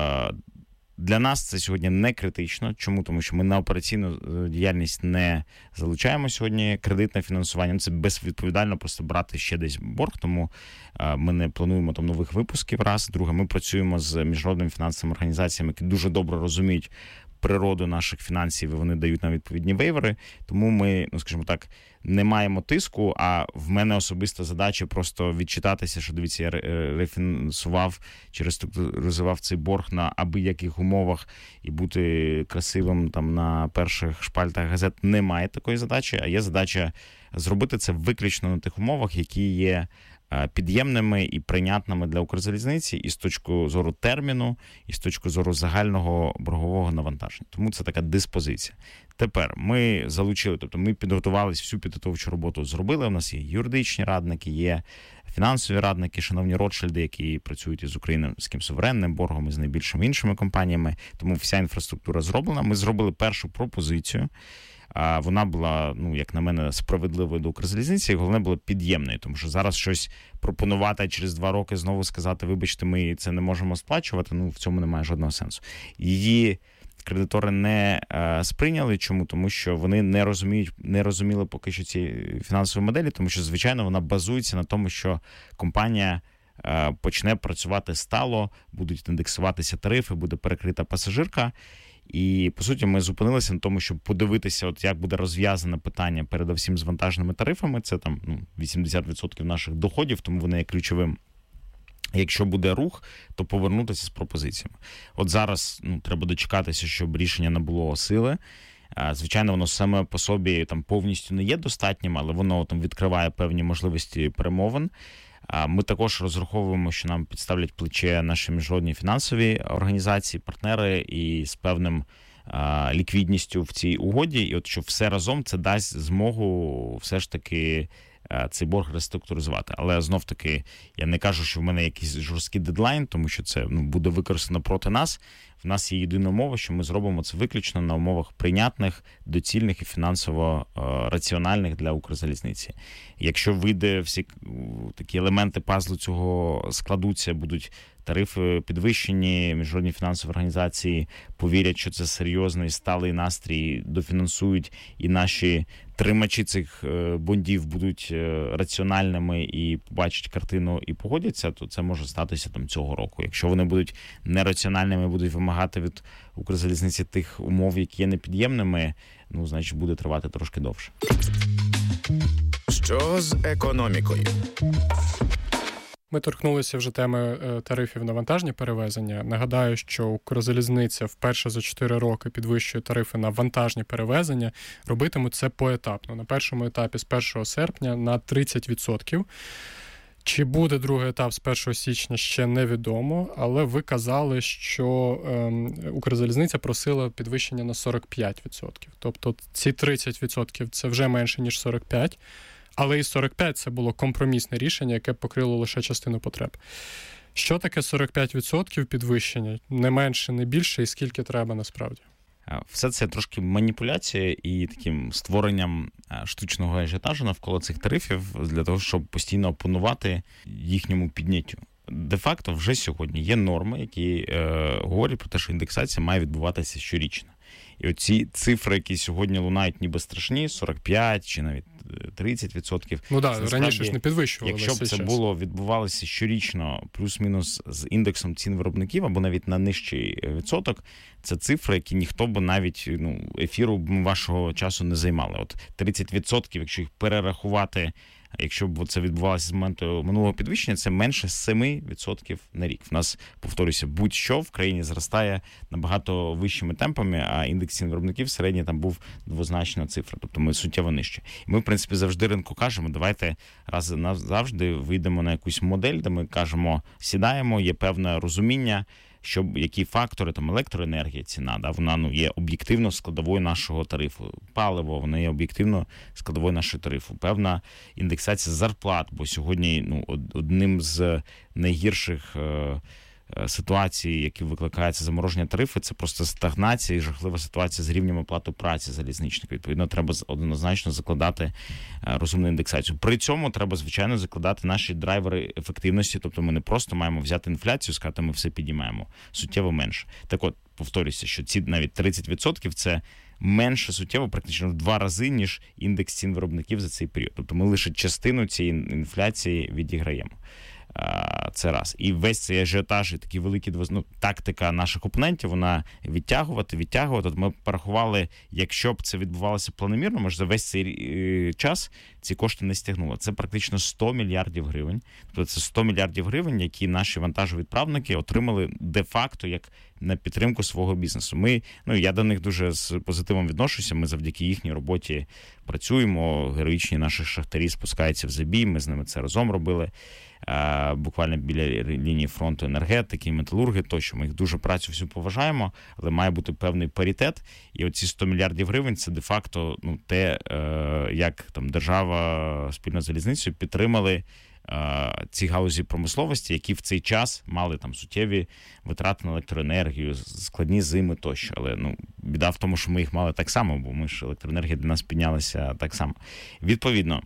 S9: для нас це сьогодні не критично. Чому? Тому що ми на операційну діяльність не залучаємо сьогодні кредитне фінансування. Це безвідповідально просто брати ще десь борг, тому ми не плануємо там нових випусків, раз. Друге, ми працюємо з міжнародними фінансовими організаціями, які дуже добре розуміють природу наших фінансів, і вони дають нам відповідні вейвери. Тому ми, скажімо так, не маємо тиску, а в мене особиста задача просто відчитатися, що, дивіться, я рефінансував чи реструктуризував цей борг на аби-яких умовах і бути красивим там на перших шпальтах газет. Немає такої задачі, а є задача зробити це виключно на тих умовах, які є під'ємними і прийнятними для Укрзалізниці і з точки зору терміну, і з точки зору загального боргового навантаження. Тому це така диспозиція. Тепер ми залучили, тобто ми підготувалися, всю підготовчу роботу зробили. У нас є юридичні радники, є фінансові радники, шановні Ротшильди, які працюють із українським суверенним боргом, і з найбільшими іншими компаніями. Тому вся інфраструктура зроблена. Ми зробили першу пропозицію. Вона була, як на мене, справедливою до Укрзалізниці, і головне було під'ємною, тому що зараз щось пропонувати, а через 2 роки знову сказати, вибачте, ми це не можемо сплачувати, в цьому немає жодного сенсу. Її кредитори не сприйняли. Чому? Тому що вони не розуміли поки що цієї фінансової моделі, тому що, звичайно, вона базується на тому, що компанія почне працювати стало, будуть індексуватися тарифи, буде перекрита пасажирка. І, по суті, ми зупинилися на тому, щоб подивитися, от як буде розв'язане питання передусім з вантажними тарифами. Це там 80% наших доходів, тому вони є ключовим. Якщо буде рух, то повернутися з пропозиціями. От зараз треба дочекатися, щоб рішення набуло сили. Звичайно, воно саме по собі там повністю не є достатнім, але воно там відкриває певні можливості перемовин. Ми також розраховуємо, що нам підставлять плече наші міжнародні фінансові організації, партнери і з певним ліквідністю в цій угоді. І от що все разом це дасть змогу все ж таки цей борг реструктуризувати. Але знов-таки я не кажу, що в мене якийсь жорсткий дедлайн, тому що це буде використано проти нас. В нас є єдина умова, що ми зробимо це виключно на умовах прийнятних, доцільних і фінансово раціональних для Укрзалізниці. Якщо вийде всі такі елементи пазлу цього складуться, будуть тарифи підвищені, міжнародні фінансові організації повірять, що це серйозний сталий настрій, дофінансують, і наші тримачі цих бондів будуть раціональними і побачать картину і погодяться, то це може статися там цього року. Якщо вони будуть нераціональними, будуть вимагати від Укрзалізниці тих умов, які є непід'ємними, значить буде тривати трошки довше.
S4: Що з економікою?
S8: Ми торкнулися вже теми тарифів на вантажні перевезення. Нагадаю, що Укрзалізниця вперше за 4 роки підвищує тарифи на вантажні перевезення. Робитимуть це поетапно. На першому етапі з 1 серпня на 30%. Чи буде другий етап з 1 січня, ще невідомо, але ви казали, що Укрзалізниця просила підвищення на 45%. Тобто ці 30% – це вже менше, ніж 45%. Але і 45 – це було компромісне рішення, яке покрило лише частину потреб. Що таке 45% підвищення? Не менше, не більше, і скільки треба насправді?
S9: Все це трошки маніпуляція і таким створенням штучного ажіотажу навколо цих тарифів для того, щоб постійно опонувати їхньому підняттю. Де-факто вже сьогодні є норми, які говорять про те, що індексація має відбуватися щорічно. І оці цифри, які сьогодні лунають ніби страшні, 45 чи навіть 30%.
S8: Ну так, раніше ж не підвищували.
S9: Якщо б це відбувалося щорічно плюс-мінус з індексом цін виробників або навіть на нижчий відсоток, це цифри, які ніхто б навіть ефіру вашого часу не займали. От 30%, якщо їх перерахувати, якщо б це відбувалося з моменту минулого підвищення, це менше 7% на рік. В нас, повторюся, будь-що в країні зростає набагато вищими темпами, а індекс цін виробників середній там був двозначна цифра. Тобто ми суттєво нижче. І ми, в принципі, завжди ринку кажемо, давайте раз і назавжди вийдемо на якусь модель, де ми кажемо, сідаємо, є певне розуміння, що які фактори, там електроенергія, ціна, вона є об'єктивно складовою нашого тарифу. Паливо, воно є об'єктивно складовою нашого тарифу. Певна індексація зарплат, бо сьогодні одним з найгірших ситуацій, які викликаються замороження тарифу, це просто стагнація і жахлива ситуація з рівнем оплати праці залізничників. Відповідно, треба однозначно закладати розумну індексацію. При цьому треба, звичайно, закладати наші драйвери ефективності, тобто ми не просто маємо взяти інфляцію, сказати, ми все підіймаємо, суттєво менше. Так от, повторюся, що ці навіть 30% це менше суттєво, практично в 2 рази, ніж індекс цін виробників за цей період. Тобто ми лише частину цієї інфляції відіграємо. Це раз. І весь цей ажіотаж і такі великі тактика наших опонентів, вона відтягувати. От ми порахували, якщо б це відбувалося планомірно, може за весь цей час ці кошти не стягнуло. Це практично 100 мільярдів гривень. Тобто це 100 мільярдів гривень, які наші вантажовідправники отримали де-факто як на підтримку свого бізнесу. Я до них дуже з позитивом відношуся, ми завдяки їхній роботі працюємо, героїчні наші шахтарі спускаються в забій, ми з ними це разом робили. Буквально біля лінії фронту енергетики, металурги, тощо. Ми їх дуже працю всю поважаємо, але має бути певний паритет. І оці 100 мільярдів гривень – це де-факто те, як там держава спільно з залізницею підтримали ці галузі промисловості, які в цей час мали там суттєві витрати на електроенергію, складні зими тощо. Але біда в тому, що ми їх мали так само, бо ми ж електроенергія для нас піднялася так само. Відповідно,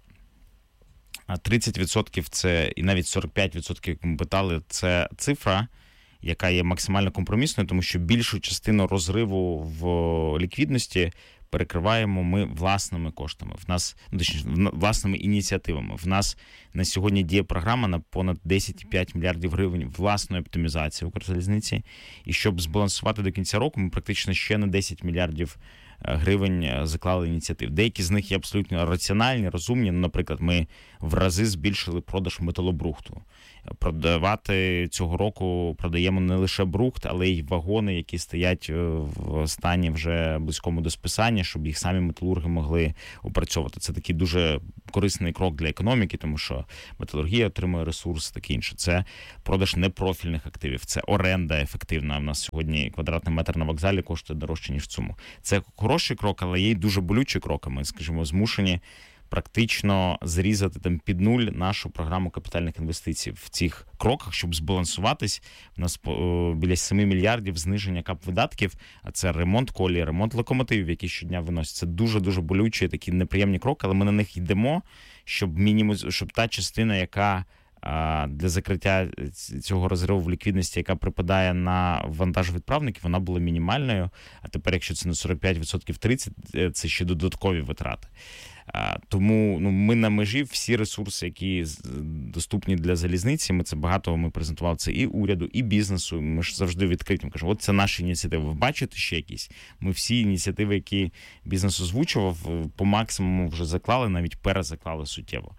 S9: 30% це, і навіть 45%, як ми питали, це цифра, яка є максимально компромісною, тому що більшу частину розриву в ліквідності перекриваємо ми власними коштами, власними ініціативами. В нас на сьогодні діє програма на понад 10,5 мільярдів гривень власної оптимізації Укрзалізниці. І щоб збалансувати до кінця року, ми практично ще на 10 мільярдів гривень заклали ініціатив. Деякі з них є абсолютно раціональні, розумні. Наприклад, ми в рази збільшили продаж металобрухту. Продавати цього року продаємо не лише брухт, але й вагони, які стоять в стані вже близькому до списання, щоб їх самі металурги могли опрацьовувати. Це такий дуже корисний крок для економіки, тому що металургія отримує ресурс, таке інше. Це продаж непрофільних активів, це оренда ефективна. У нас сьогодні квадратний метр на вокзалі коштує дорожче, ніж в ЦУМу. Це хороший крок, але є й дуже болючі кроки. Ми, скажімо, змушені практично зрізати там під нуль нашу програму капітальних інвестицій в цих кроках, щоб збалансуватись. У нас біля 7 мільярдів зниження капвидатків, а це ремонт колії, ремонт локомотивів, які щодня виносять. Це дуже-дуже болючі, такі неприємні кроки, але ми на них йдемо, щоб та частина, яка для закриття цього розриву в ліквідності, яка припадає на вантажовідправників, вона була мінімальною, а тепер, якщо це на 45%, 30%, це ще додаткові витрати. Тому ми на межі, всі ресурси, які доступні для залізниці, ми презентували це і уряду, і бізнесу, ми ж завжди відкриті, ми кажемо, от це наші ініціативи, ви бачите ще якісь? Ми всі ініціативи, які бізнес озвучував, по максимуму вже заклали, навіть перезаклали суттєво.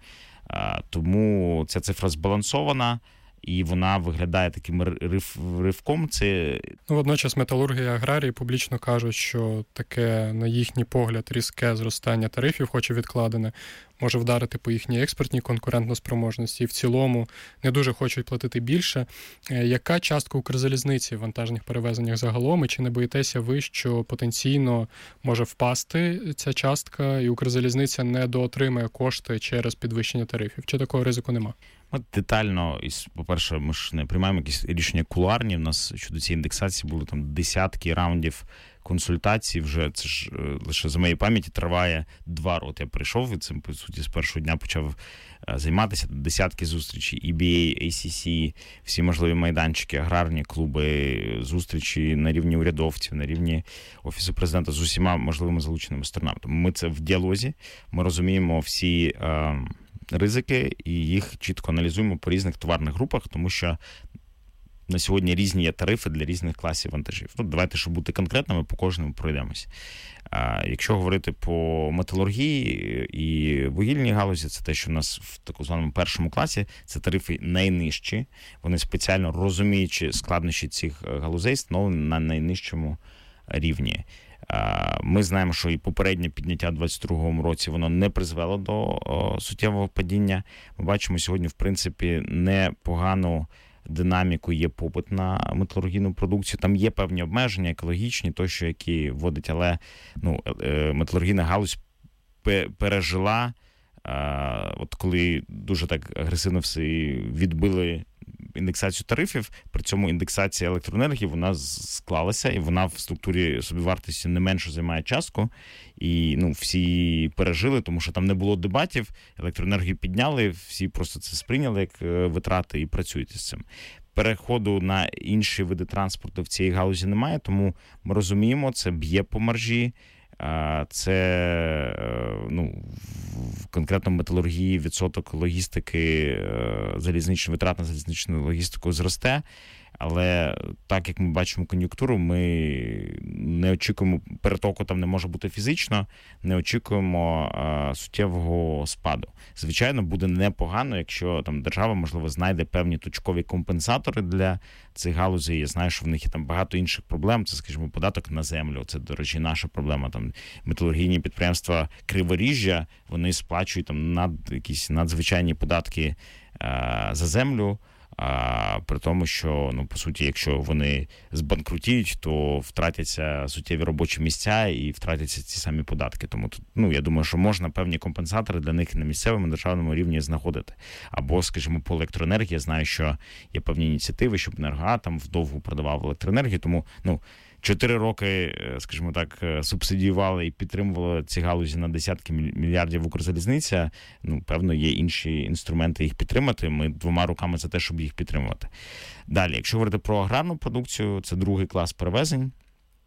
S9: Тому ця цифра збалансована, і вона виглядає таким ривком.
S8: Водночас металурги і аграрії публічно кажуть, що таке, на їхній погляд, різке зростання тарифів, хоч і відкладене, може вдарити по їхній експортній конкурентноспроможності. І в цілому не дуже хочуть платити більше. Яка частка Укрзалізниці в вантажних перевезеннях загалом? І чи не боїтеся ви, що потенційно може впасти ця частка, і Укрзалізниця не доотримає кошти через підвищення тарифів? Чи такого ризику нема?
S9: Ми детально, по-перше, ми ж не приймаємо якісь рішення кулуарні. У нас щодо цієї індексації були там десятки раундів консультацій. Вже це ж лише за моєї пам'яті триває 2 роки. Я прийшов і цим, по суті, з першого дня почав займатися. Десятки зустрічей, EBA, ACC, всі можливі майданчики, аграрні клуби, зустрічі на рівні урядовців, на рівні Офісу президента з усіма можливими залученими сторонами. Тому ми це в діалозі, ми розуміємо всі ризики і їх чітко аналізуємо по різних товарних групах, тому що на сьогодні різні є тарифи для різних класів вантажів. Давайте, щоб бути конкретними, по кожному пройдемось. Якщо говорити по металургії і вугільній галузі, це те, що в нас в так званому першому класі, це тарифи найнижчі. Вони спеціально розуміючи складнощі цих галузей, встановлені на найнижчому рівні. Ми знаємо, що і попереднє підняття у 2022 році воно не призвело до суттєвого падіння. Ми бачимо сьогодні, в принципі, непогану динаміку, є попит на металургійну продукцію. Там є певні обмеження, екологічні, тощо, які вводить, але металургійна галузь пережила, от коли дуже так агресивно все відбили індексацію тарифів, при цьому індексація електроенергії, вона склалася, і вона в структурі собівартості не менше займає частку, і всі пережили, тому що там не було дебатів, електроенергію підняли, всі просто це сприйняли як витрати і працюють із цим. Переходу на інші види транспорту в цій галузі немає, тому ми розуміємо, це б'є по маржі, це в конкретно металургії відсоток логістики, витрат на залізничну логістику зросте, але так як ми бачимо кон'юнктуру, ми не очікуємо, перетоку там не може бути фізично, не очікуємо суттєвого спаду. Звичайно, буде непогано, якщо там держава, можливо, знайде певні точкові компенсатори для цих галузей. Я знаю, що в них є там багато інших проблем. Це, скажімо, податок на землю. Це, до речі, наша проблема. Там металургійні підприємства Криворіжжя, вони сплачують там якісь надзвичайні податки за землю. При тому, що, по суті, якщо вони збанкрутіють, то втратяться суттєві робочі місця і втратяться ці самі податки. Тому тут, я думаю, що можна певні компенсатори для них на місцевому державному рівні знаходити. Або, скажімо, по електроенергії, я знаю, що є певні ініціативи, щоб Енергоатом вдовго продавав електроенергію, тому, 4 роки, скажімо так, субсидіювали і підтримували ці галузі на десятки мільярдів Укрзалізниця. Певно, є інші інструменти їх підтримати. Ми 2 руками за те, щоб їх підтримувати. Далі, якщо говорити про аграрну продукцію, це другий клас перевезень.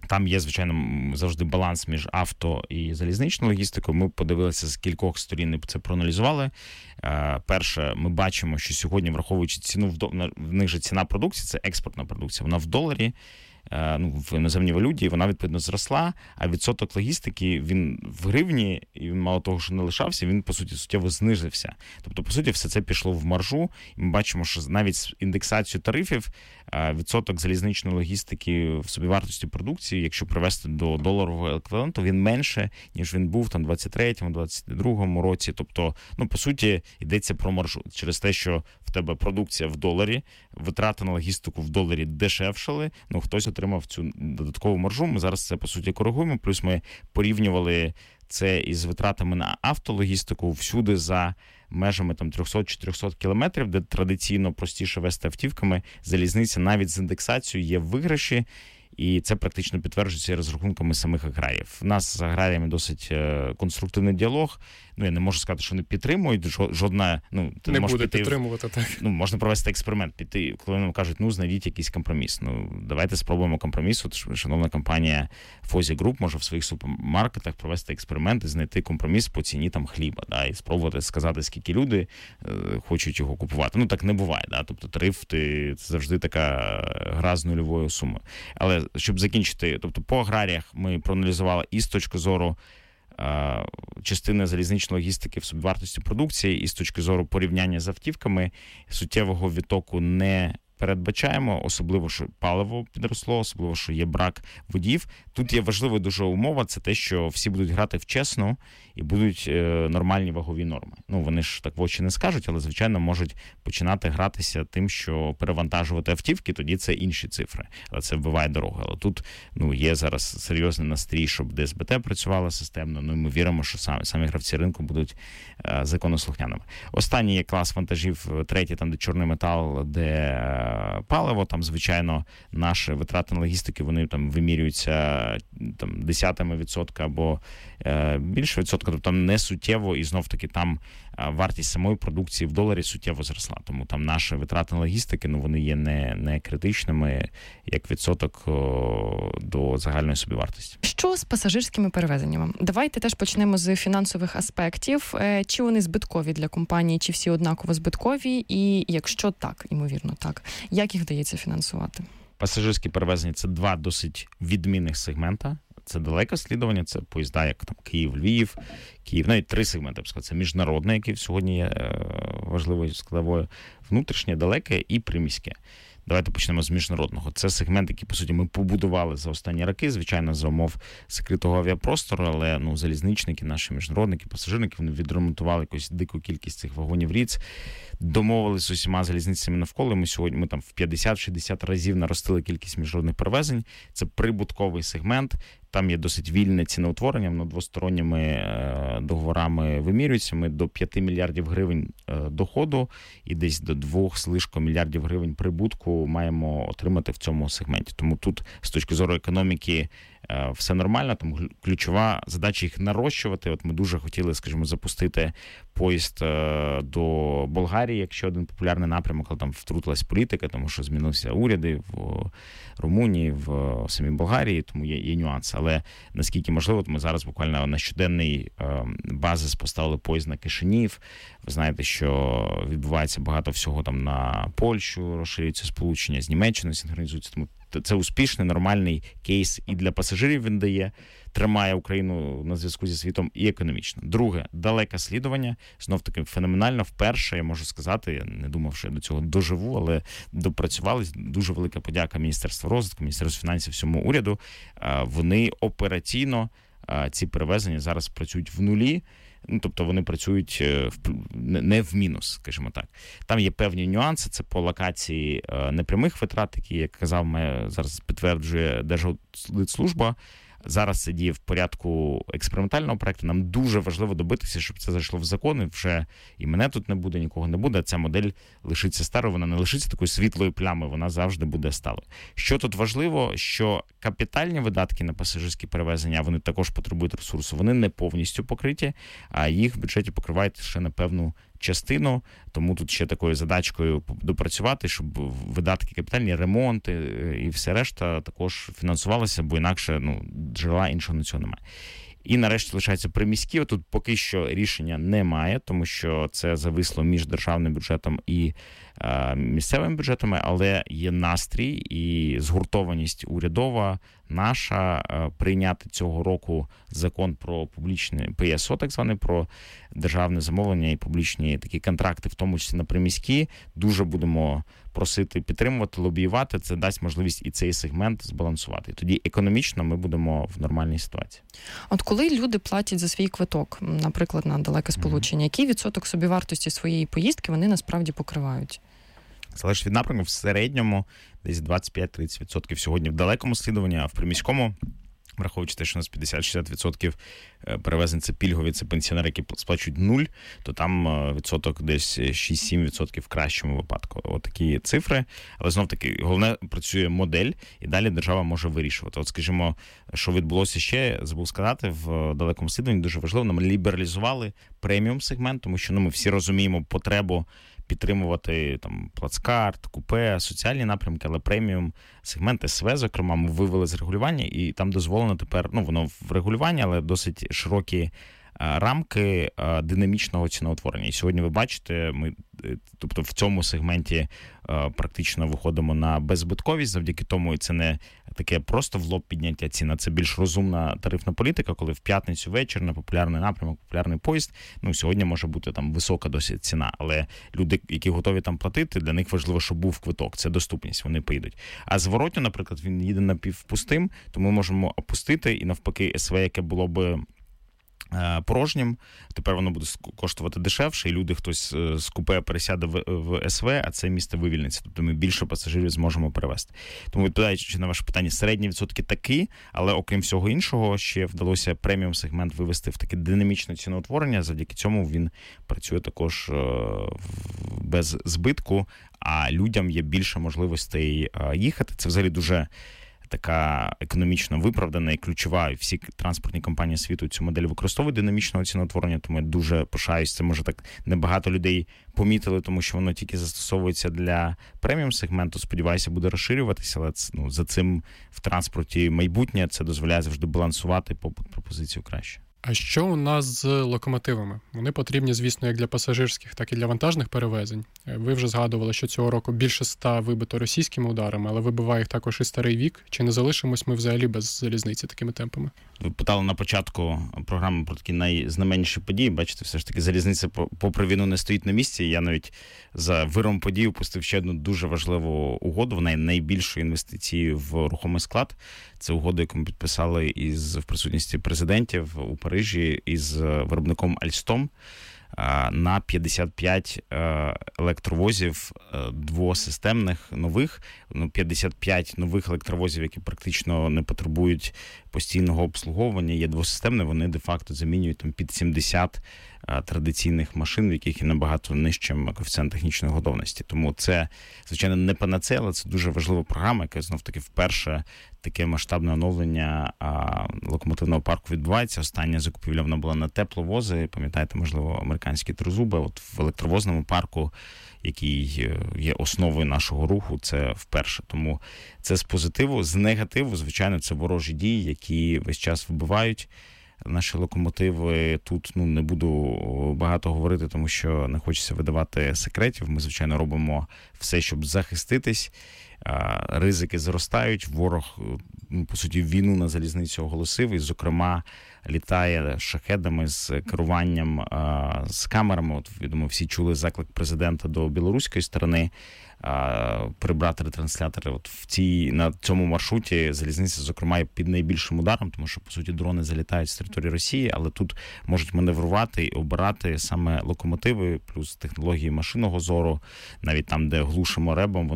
S9: Там є, звичайно, завжди баланс між авто і залізничною логістикою. Ми подивилися з кількох сторін і це проаналізували. Перше, ми бачимо, що сьогодні, враховуючи ціну, в них же ціна продукції, це експортна продукція, вона в доларі, в іноземній валюті, вона, відповідно, зросла, а відсоток логістики, він в гривні, і він, мало того, що не лишався, він, по суті, суттєво знизився. Тобто, по суті, все це пішло в маржу, і ми бачимо, що навіть з індексацією тарифів відсоток залізничної логістики в собівартості продукції, якщо привести до доларового еквіваленту, він менше, ніж він був там 23-му, 22-му році. Тобто, по суті, йдеться про маржу. Через те, що в тебе продукція в доларі, витрати на логістику в доларі дешевшали, хтось отримав цю додаткову маржу. Ми зараз це, по суті, коригуємо. Плюс ми порівнювали це із витратами на автологістику всюди за межами 300-400 кілометрів, де традиційно простіше вести автівками. Залізниця навіть з індексацією є в виграші, і це практично підтверджується розрахунками самих аграріїв. У нас з аграріями досить конструктивний діалог. Я не можу сказати, що вони підтримують. Жодна, ти
S8: не
S9: можеш
S8: буде
S9: піти,
S8: підтримувати, так.
S9: Можна провести експеримент, піти, коли нам кажуть, знайдіть якийсь компроміс. Давайте спробуємо компроміс. Шановна компанія Фозі Груп може в своїх супермаркетах провести експеримент і знайти компроміс по ціні хліба, і спробувати сказати, скільки люди хочуть його купувати. Так не буває, тобто тариф це завжди така гра з нульовою сумою. Але щоб закінчити, тобто по аграріях ми проаналізували і з точки зору частини залізничної логістики в собівартості продукції, і з точки зору порівняння з автівками суттєвого відтоку не передбачаємо, особливо, що паливо підросло, особливо, що є брак водіїв. Тут є важлива дуже умова, це те, що всі будуть грати в чесну і будуть нормальні вагові норми. Вони ж так в очі не скажуть, але, звичайно, можуть починати гратися тим, що перевантажувати автівки, тоді це інші цифри. Але це вбиває дорогу. Але тут є зараз серйозний настрій, щоб ДСБТ працювала системно, і ми віримо, що самі гравці ринку будуть законослухняними. Останній є клас вантажів, третій, там, де чорний метал, де паливо, там, звичайно, наші витрати на логістики, вони там вимірюються десятими відсотка або більше відсотка, тобто там не суттєво, і знов-таки там вартість самої продукції в доларі суттєво зросла. Тому там наші витрати на логістики, вони є не критичними, як відсоток до загальної собівартості.
S7: Що з пасажирськими перевезеннями? Давайте теж почнемо з фінансових аспектів. Чи вони збиткові для компанії, чи всі однаково збиткові? І якщо так, ймовірно так, як їх вдається фінансувати?
S9: Пасажирські перевезення – це два досить відмінних сегмента. Це далеке слідування, це поїзда, як там Київ-Львів, Київ, навіть три сегменти, я б сказав. Це міжнародне, яке сьогодні є важливою складовою, внутрішнє, далеке і приміське. Давайте почнемо з міжнародного. Це сегмент, який, по суті, ми побудували за останні роки, звичайно, за умов закритого авіапростору, але залізничники, наші міжнародники, пасажирники, вони відремонтували якусь дику кількість цих вагонів ріц, домовились з усіма залізницями навколо. Ми там в 50-60 разів наростили кількість міжнародних перевезень. Це прибутковий сегмент. Там є досить вільне ціноутворення, воно двосторонніми договорами вимірюється. Ми до 5 мільярдів гривень доходу і десь до 2 мільярдів гривень прибутку маємо отримати в цьому сегменті. Тому тут, з точки зору економіки, все нормально, тому ключова задача їх нарощувати. От ми дуже хотіли, скажімо, запустити поїзд до Болгарії, якщо один популярний напрямок, але там втрутилась політика, тому що змінилися уряди в Румунії, в самій Болгарії, тому є нюанси. Але наскільки можливо, ми зараз буквально на щоденний базис поставили поїзд на Кишинів. Ви знаєте, що відбувається багато всього там на Польщу, розширюється сполучення, з Німеччиною синхронізується, тому це успішний, нормальний кейс і для пасажирів він дає, тримає Україну на зв'язку зі світом і економічно. Друге, далеке слідування, знов-таки феноменально. Вперше, я можу сказати, я не думав, що я до цього доживу, але допрацювались. Дуже велика подяка Міністерству розвитку, Міністерству фінансів, всьому уряду. Вони операційно, ці перевезення зараз працюють в нулі. Тобто вони працюють не в мінус, скажімо так. Там є певні нюанси, це по локації непрямих витрат, які, як казав, зараз підтверджує Держаудитслужба. Зараз це діє в порядку експериментального проекту. Нам дуже важливо добитися, щоб це зайшло в закон, і вже і мене тут не буде, нікого не буде. Ця модель лишиться старою, вона не лишиться такою світлою плямою, вона завжди буде сталою. Що тут важливо, що капітальні видатки на пасажирські перевезення, вони також потребують ресурсу, вони не повністю покриті, а їх в бюджеті покривають ще на певну частину, тому тут ще такою задачкою допрацювати, щоб видатки капітальні, ремонти і все решта також фінансувалися, бо інакше джерела іншого на цього немає. І нарешті лишається приміські. Тут поки що рішення немає, тому що це зависло між державним бюджетом і місцевими бюджетами, але є настрій і згуртованість урядова наша прийняти цього року закон про публічне ПСО, так званий, про державне замовлення і публічні такі контракти, в тому числі на приміські. Дуже будемо просити підтримувати, лобіювати. Це дасть можливість і цей сегмент збалансувати. Тоді економічно ми будемо в нормальній ситуації.
S7: От коли люди платять за свій квиток, наприклад, на далеке сполучення, який відсоток собівартості своєї поїздки вони насправді покривають?
S9: Залежить від напрямку, в середньому десь 25-30% сьогодні в далекому слідуванні, а в приміському, враховуючи те, що у нас 50-60% перевезень це пільгові, це пенсіонери, які сплачують 0, то там відсоток десь 6-7% в кращому випадку. Отакі цифри. Але знов-таки, головне, працює модель, і далі держава може вирішувати. От, скажімо, що відбулося ще, забув сказати, в далекому слідуванні, дуже важливо, нам лібералізували преміум-сегмент, тому що ми всі розуміємо потребу підтримувати там плацкарт, купе, соціальні напрямки, але преміум сегмент СВ, зокрема, ми вивели з регулювання, і там дозволено тепер, воно в регулюванні, але досить широкі рамки динамічного ціноутворення. І сьогодні ви бачите, ми, тобто в цьому сегменті практично виходимо на беззбитковість, завдяки тому і це не таке просто в лоб підняття ціни, а це більш розумна тарифна політика, коли в п'ятницю вечір на популярний напрямок, популярний поїзд, сьогодні може бути там висока досить ціна, але люди, які готові там платити, для них важливо, щоб був квиток, це доступність, вони поїдуть. А зворотньо, наприклад, він їде напівпустим, то ми можемо опустити і навпаки СВ, яке було би порожнім, тепер воно буде коштувати дешевше, і люди, хтось з купе пересяде в СВ, а це місце вивільниться. Тобто ми більше пасажирів зможемо перевезти. Тому, відповідаючи на ваше питання, середні відсотки такі, але окрім всього іншого, ще вдалося преміум-сегмент вивести в таке динамічне ціноутворення. Завдяки цьому він працює також без збитку, а людям є більше можливостей їхати. Це взагалі дуже така економічно виправдана і ключова. І всі транспортні компанії світу цю модель використовують динамічного ціноутворення, тому я дуже пишаюсь. Це, може, так небагато людей помітили, тому що воно тільки застосовується для преміум-сегменту. Сподіваюся, буде розширюватися, але за цим в транспорті майбутнє. Це дозволяє завжди балансувати попит пропозицію краще.
S8: А що у нас з локомотивами? Вони потрібні, звісно, як для пасажирських, так і для вантажних перевезень. Ви вже згадували, що цього року більше 100 вибито російськими ударами, але вибиває їх також і старий вік. Чи не залишимось ми взагалі без залізниці такими темпами?
S9: Ви питали на початку програми про такі найзнаменніші події. Бачите, все ж таки залізниця попри війну не стоїть на місці. Я навіть за виром подій упустив ще одну дуже важливу угоду, вона найбільшу інвестицію в рухомий склад. Це угода, яку ми підписали в присутності президентів у Парижі із виробником Alstom на 55 електровозів двосистемних нових, 55 нових електровозів, які практично не потребують постійного обслуговування, є двосистемні, вони де-факто замінюють там під 70 традиційних машин, в яких є набагато нижчим коефіцієнт технічної готовності. Тому це, звичайно, не панацея, але це дуже важлива програма, яка знов-таки вперше таке масштабне оновлення локомотивного парку відбувається. Остання закупівля вона була на тепловози, пам'ятаєте, можливо, американські тризуби. От в електровозному парку, який є основою нашого руху, це вперше. Тому це з позитиву. З негативу, звичайно, це ворожі дії, які весь час вибивають наші локомотиви. Тут не буду багато говорити, тому що не хочеться видавати секретів. Ми, звичайно, робимо все, щоб захиститись. Ризики зростають. Ворог, по суті, війну на залізницю оголосив і, зокрема, літає шахедами з керуванням, з камерами. От, відомо, всі чули заклик президента до білоруської сторони прибрати ретранслятори. От на цьому маршруті залізниця, зокрема, є під найбільшим ударом, тому що, по суті, дрони залітають з території Росії, але тут можуть маневрувати і обирати саме локомотиви, плюс технології машинного зору. Навіть там, де глушимо ребом,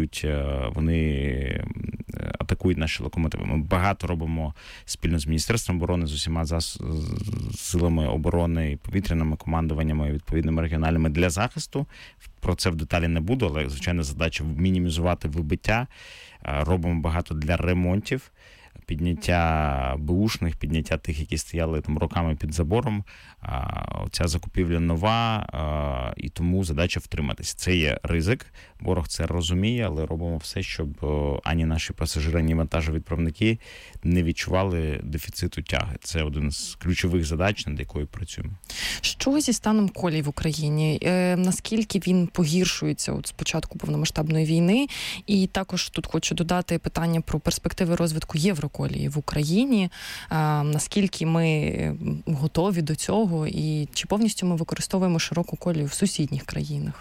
S9: вони атакують наші локомотиви. Ми багато робимо спільно з Міністерством оборони, з усіма силами оборони і повітряними командуваннями, відповідними регіональними для захисту. Про це в деталі не буду, але, звичайно, задача мінімізувати вибиття. Робимо багато для ремонтів. підняття беушних, підняття тих, які стояли там роками під забором. Ця закупівля нова, і тому задача втриматися. Це є ризик, ворог це розуміє, але робимо все, щоб ані наші пасажири, ані вантажовідправники не відчували дефіциту тяги. Це один з ключових задач, над якою працюємо.
S7: Що зі станом колій в Україні? Наскільки він погіршується от з початку повномасштабної війни? І також тут хочу додати питання про перспективи розвитку Євроколії в Україні. Наскільки ми готові до цього і чи повністю ми використовуємо широку колію в сусідніх країнах?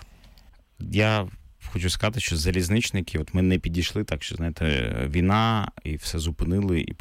S9: Я хочу сказати, що залізничники, от ми не підійшли так, що, знаєте, війна, і все зупинили, і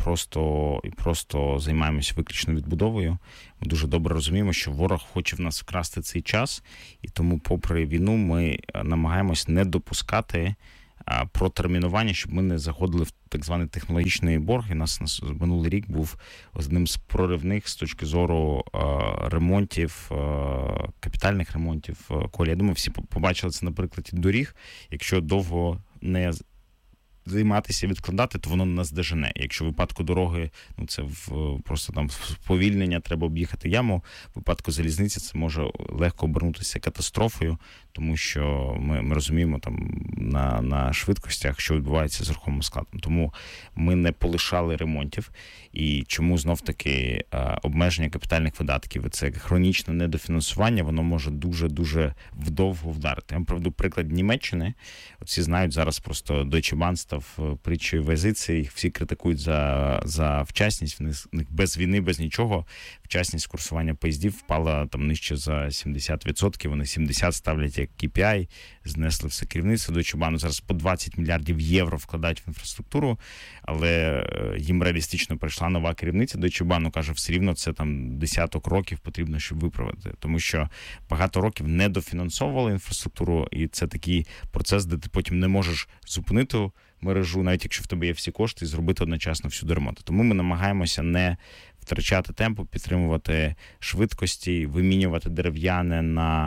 S9: просто займаємося виключно відбудовою. Ми дуже добре розуміємо, що ворог хоче в нас вкрасти цей час, і тому, попри війну, ми намагаємось не допускати протермінування, щоб ми не заходили в так званий технологічний борг. І нас минулий рік був одним з проривних з точки зору ремонтів, капітальних ремонтів колії. Я думаю, всі побачили це на прикладі доріг. Якщо довго не займатися, відкладати, то воно нас дожене. Якщо в випадку дороги, це просто там сповільнення, треба об'їхати яму, в випадку залізниці це може легко обернутися катастрофою, тому що ми розуміємо там на швидкостях, що відбувається з рухомим складом. Тому ми не полишали ремонтів. І чому знов-таки обмеження капітальних видатків, це хронічне недофінансування, воно може дуже-дуже вдовго вдарити. Я вам приведу приклад Німеччини. Всі знають зараз просто Deutsche Bahn став притчею в язиці, їх всі критикують за вчасність, в них без війни, без нічого. Вчасність курсування поїздів впала там нижче за 70%, вони 70% ставлять як KPI, знесли все керівництво Deutsche Bahn. Зараз по 20 мільярдів євро вкладають в інфраструктуру, але їм реалістично прийшла нова керівниця Deutsche Bahn, каже, все рівно це там десяток років потрібно, щоб виправити. Тому що багато років не дофінансовували інфраструктуру, і це такий процес, де ти потім не можеш зупинити мережу, навіть якщо в тебе є всі кошти, і зробити одночасно всюди ремонт. Тому ми намагаємося не втрачати темпу, підтримувати швидкості, вимінювати дерев'яне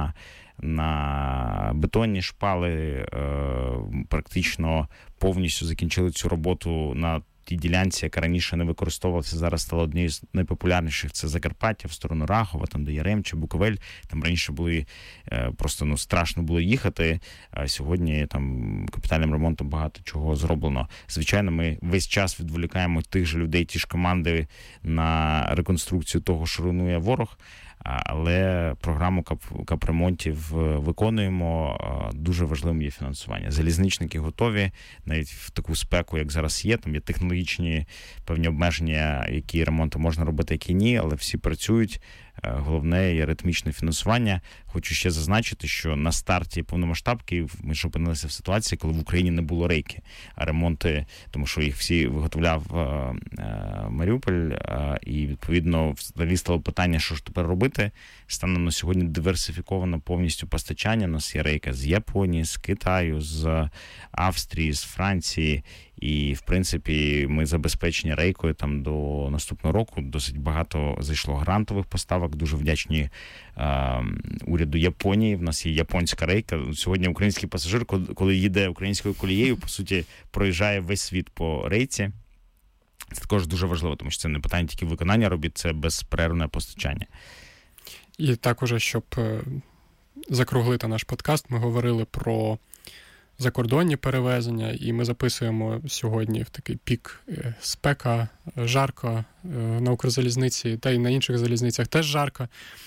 S9: на бетонні шпали, практично повністю закінчили цю роботу на тій ділянці, яка раніше не використовувалася, зараз стала однією з найпопулярніших. Це Закарпаття, в сторону Рахова, там де Яремче, Буковель. Там раніше були просто страшно було їхати, а сьогодні там капітальним ремонтом багато чого зроблено. Звичайно, ми весь час відволікаємо тих же людей, ті ж команди на реконструкцію того, що руйнує ворог, але програму капремонтів виконуємо. Дуже важливим є фінансування. Залізничники готові, навіть в таку спеку, як зараз є, там є технологічні певні обмеження, які ремонти можна робити, які ні, але всі працюють. Головне є ритмічне фінансування. Хочу ще зазначити, що на старті повномасштабки ми ж опинилися в ситуації, коли в Україні не було рейки, а ремонти, тому що їх всі виготовляв Маріуполь, і відповідно взагалі стало питання, що ж тепер робити. Станом на сьогодні диверсифіковано повністю постачання. У нас є рейка з Японії, з Китаю, з Австрії, з Франції. І, в принципі, ми забезпечені рейкою там до наступного року. Досить багато зайшло грантових поставок. Дуже вдячні уряду Японії. В нас є японська рейка. Сьогодні український пасажир, коли їде українською колією, по суті, проїжджає весь світ по рейці. Це також дуже важливо, тому що це не питання тільки виконання робіт, це безперервне постачання.
S8: І також, щоб закруглити наш подкаст, ми говорили про закордонні перевезення, і ми записуємо сьогодні в такий пік спека, жарко на Укрзалізниці, та й на інших залізницях теж жарко.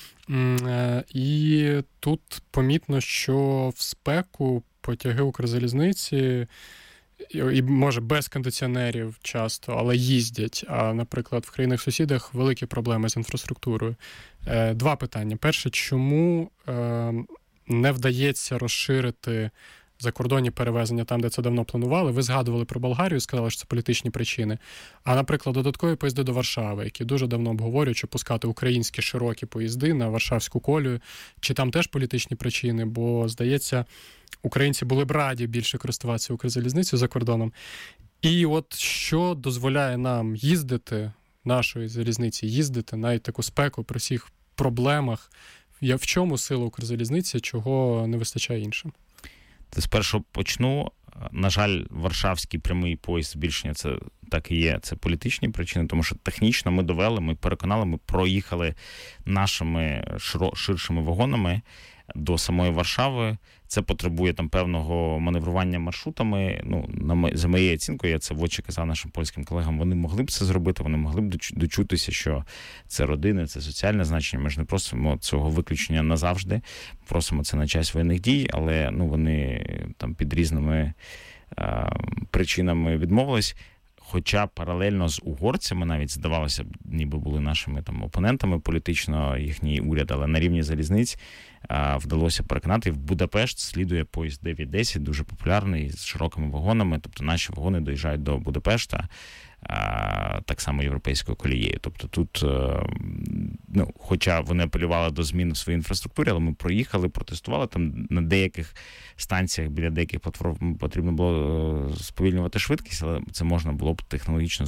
S8: І тут помітно, що в спеку потяги Укрзалізниці, і може без кондиціонерів часто, але їздять. А, наприклад, в країнах-сусідах великі проблеми з інфраструктурою. Два питання. Перше, чому не вдається розширити закордонні перевезення там, де це давно планували? Ви згадували про Болгарію, сказали, що це політичні причини. А, наприклад, додаткові поїзди до Варшави, які дуже давно обговорюють, що пускати українські широкі поїзди на Варшавську колію. Чи там теж політичні причини? Бо, здається, українці були б раді більше користуватися Укрзалізницею за кордоном. І от що дозволяє нам їздити, нашої залізниці їздити, навіть таку спеку при всіх проблемах? В чому сила Укрзалізниці, чого не вистачає іншим?
S9: Спершу почну. На жаль, варшавський прямий поїзд збільшення це так і є, це політичні причини, тому що технічно ми довели, ми переконали, ми проїхали нашими ширшими вагонами до самої Варшави. Це потребує там певного маневрування маршрутами. Ну, за моєю оцінкою, я це в очі казав нашим польським колегам, вони могли б це зробити, вони могли б дочутися, що це родини, це соціальне значення. Ми ж не просимо цього виключення назавжди, просимо це на час воєнних дій, але вони там під різними причинами відмовились. Хоча паралельно з угорцями навіть, здавалося б, ніби були нашими там опонентами політично, їхній уряд, але на рівні залізниць вдалося переконати. В Будапешт слідує поїзд 910, дуже популярний, з широкими вагонами. Тобто наші вагони доїжджають до Будапешта так само європейською колією. Тобто тут, хоча вони апелювали до змін в своїй інфраструктурі, але ми проїхали, протестували. Там на деяких станціях, біля деяких платформ потрібно було сповільнювати швидкість, але це можна було б технологічно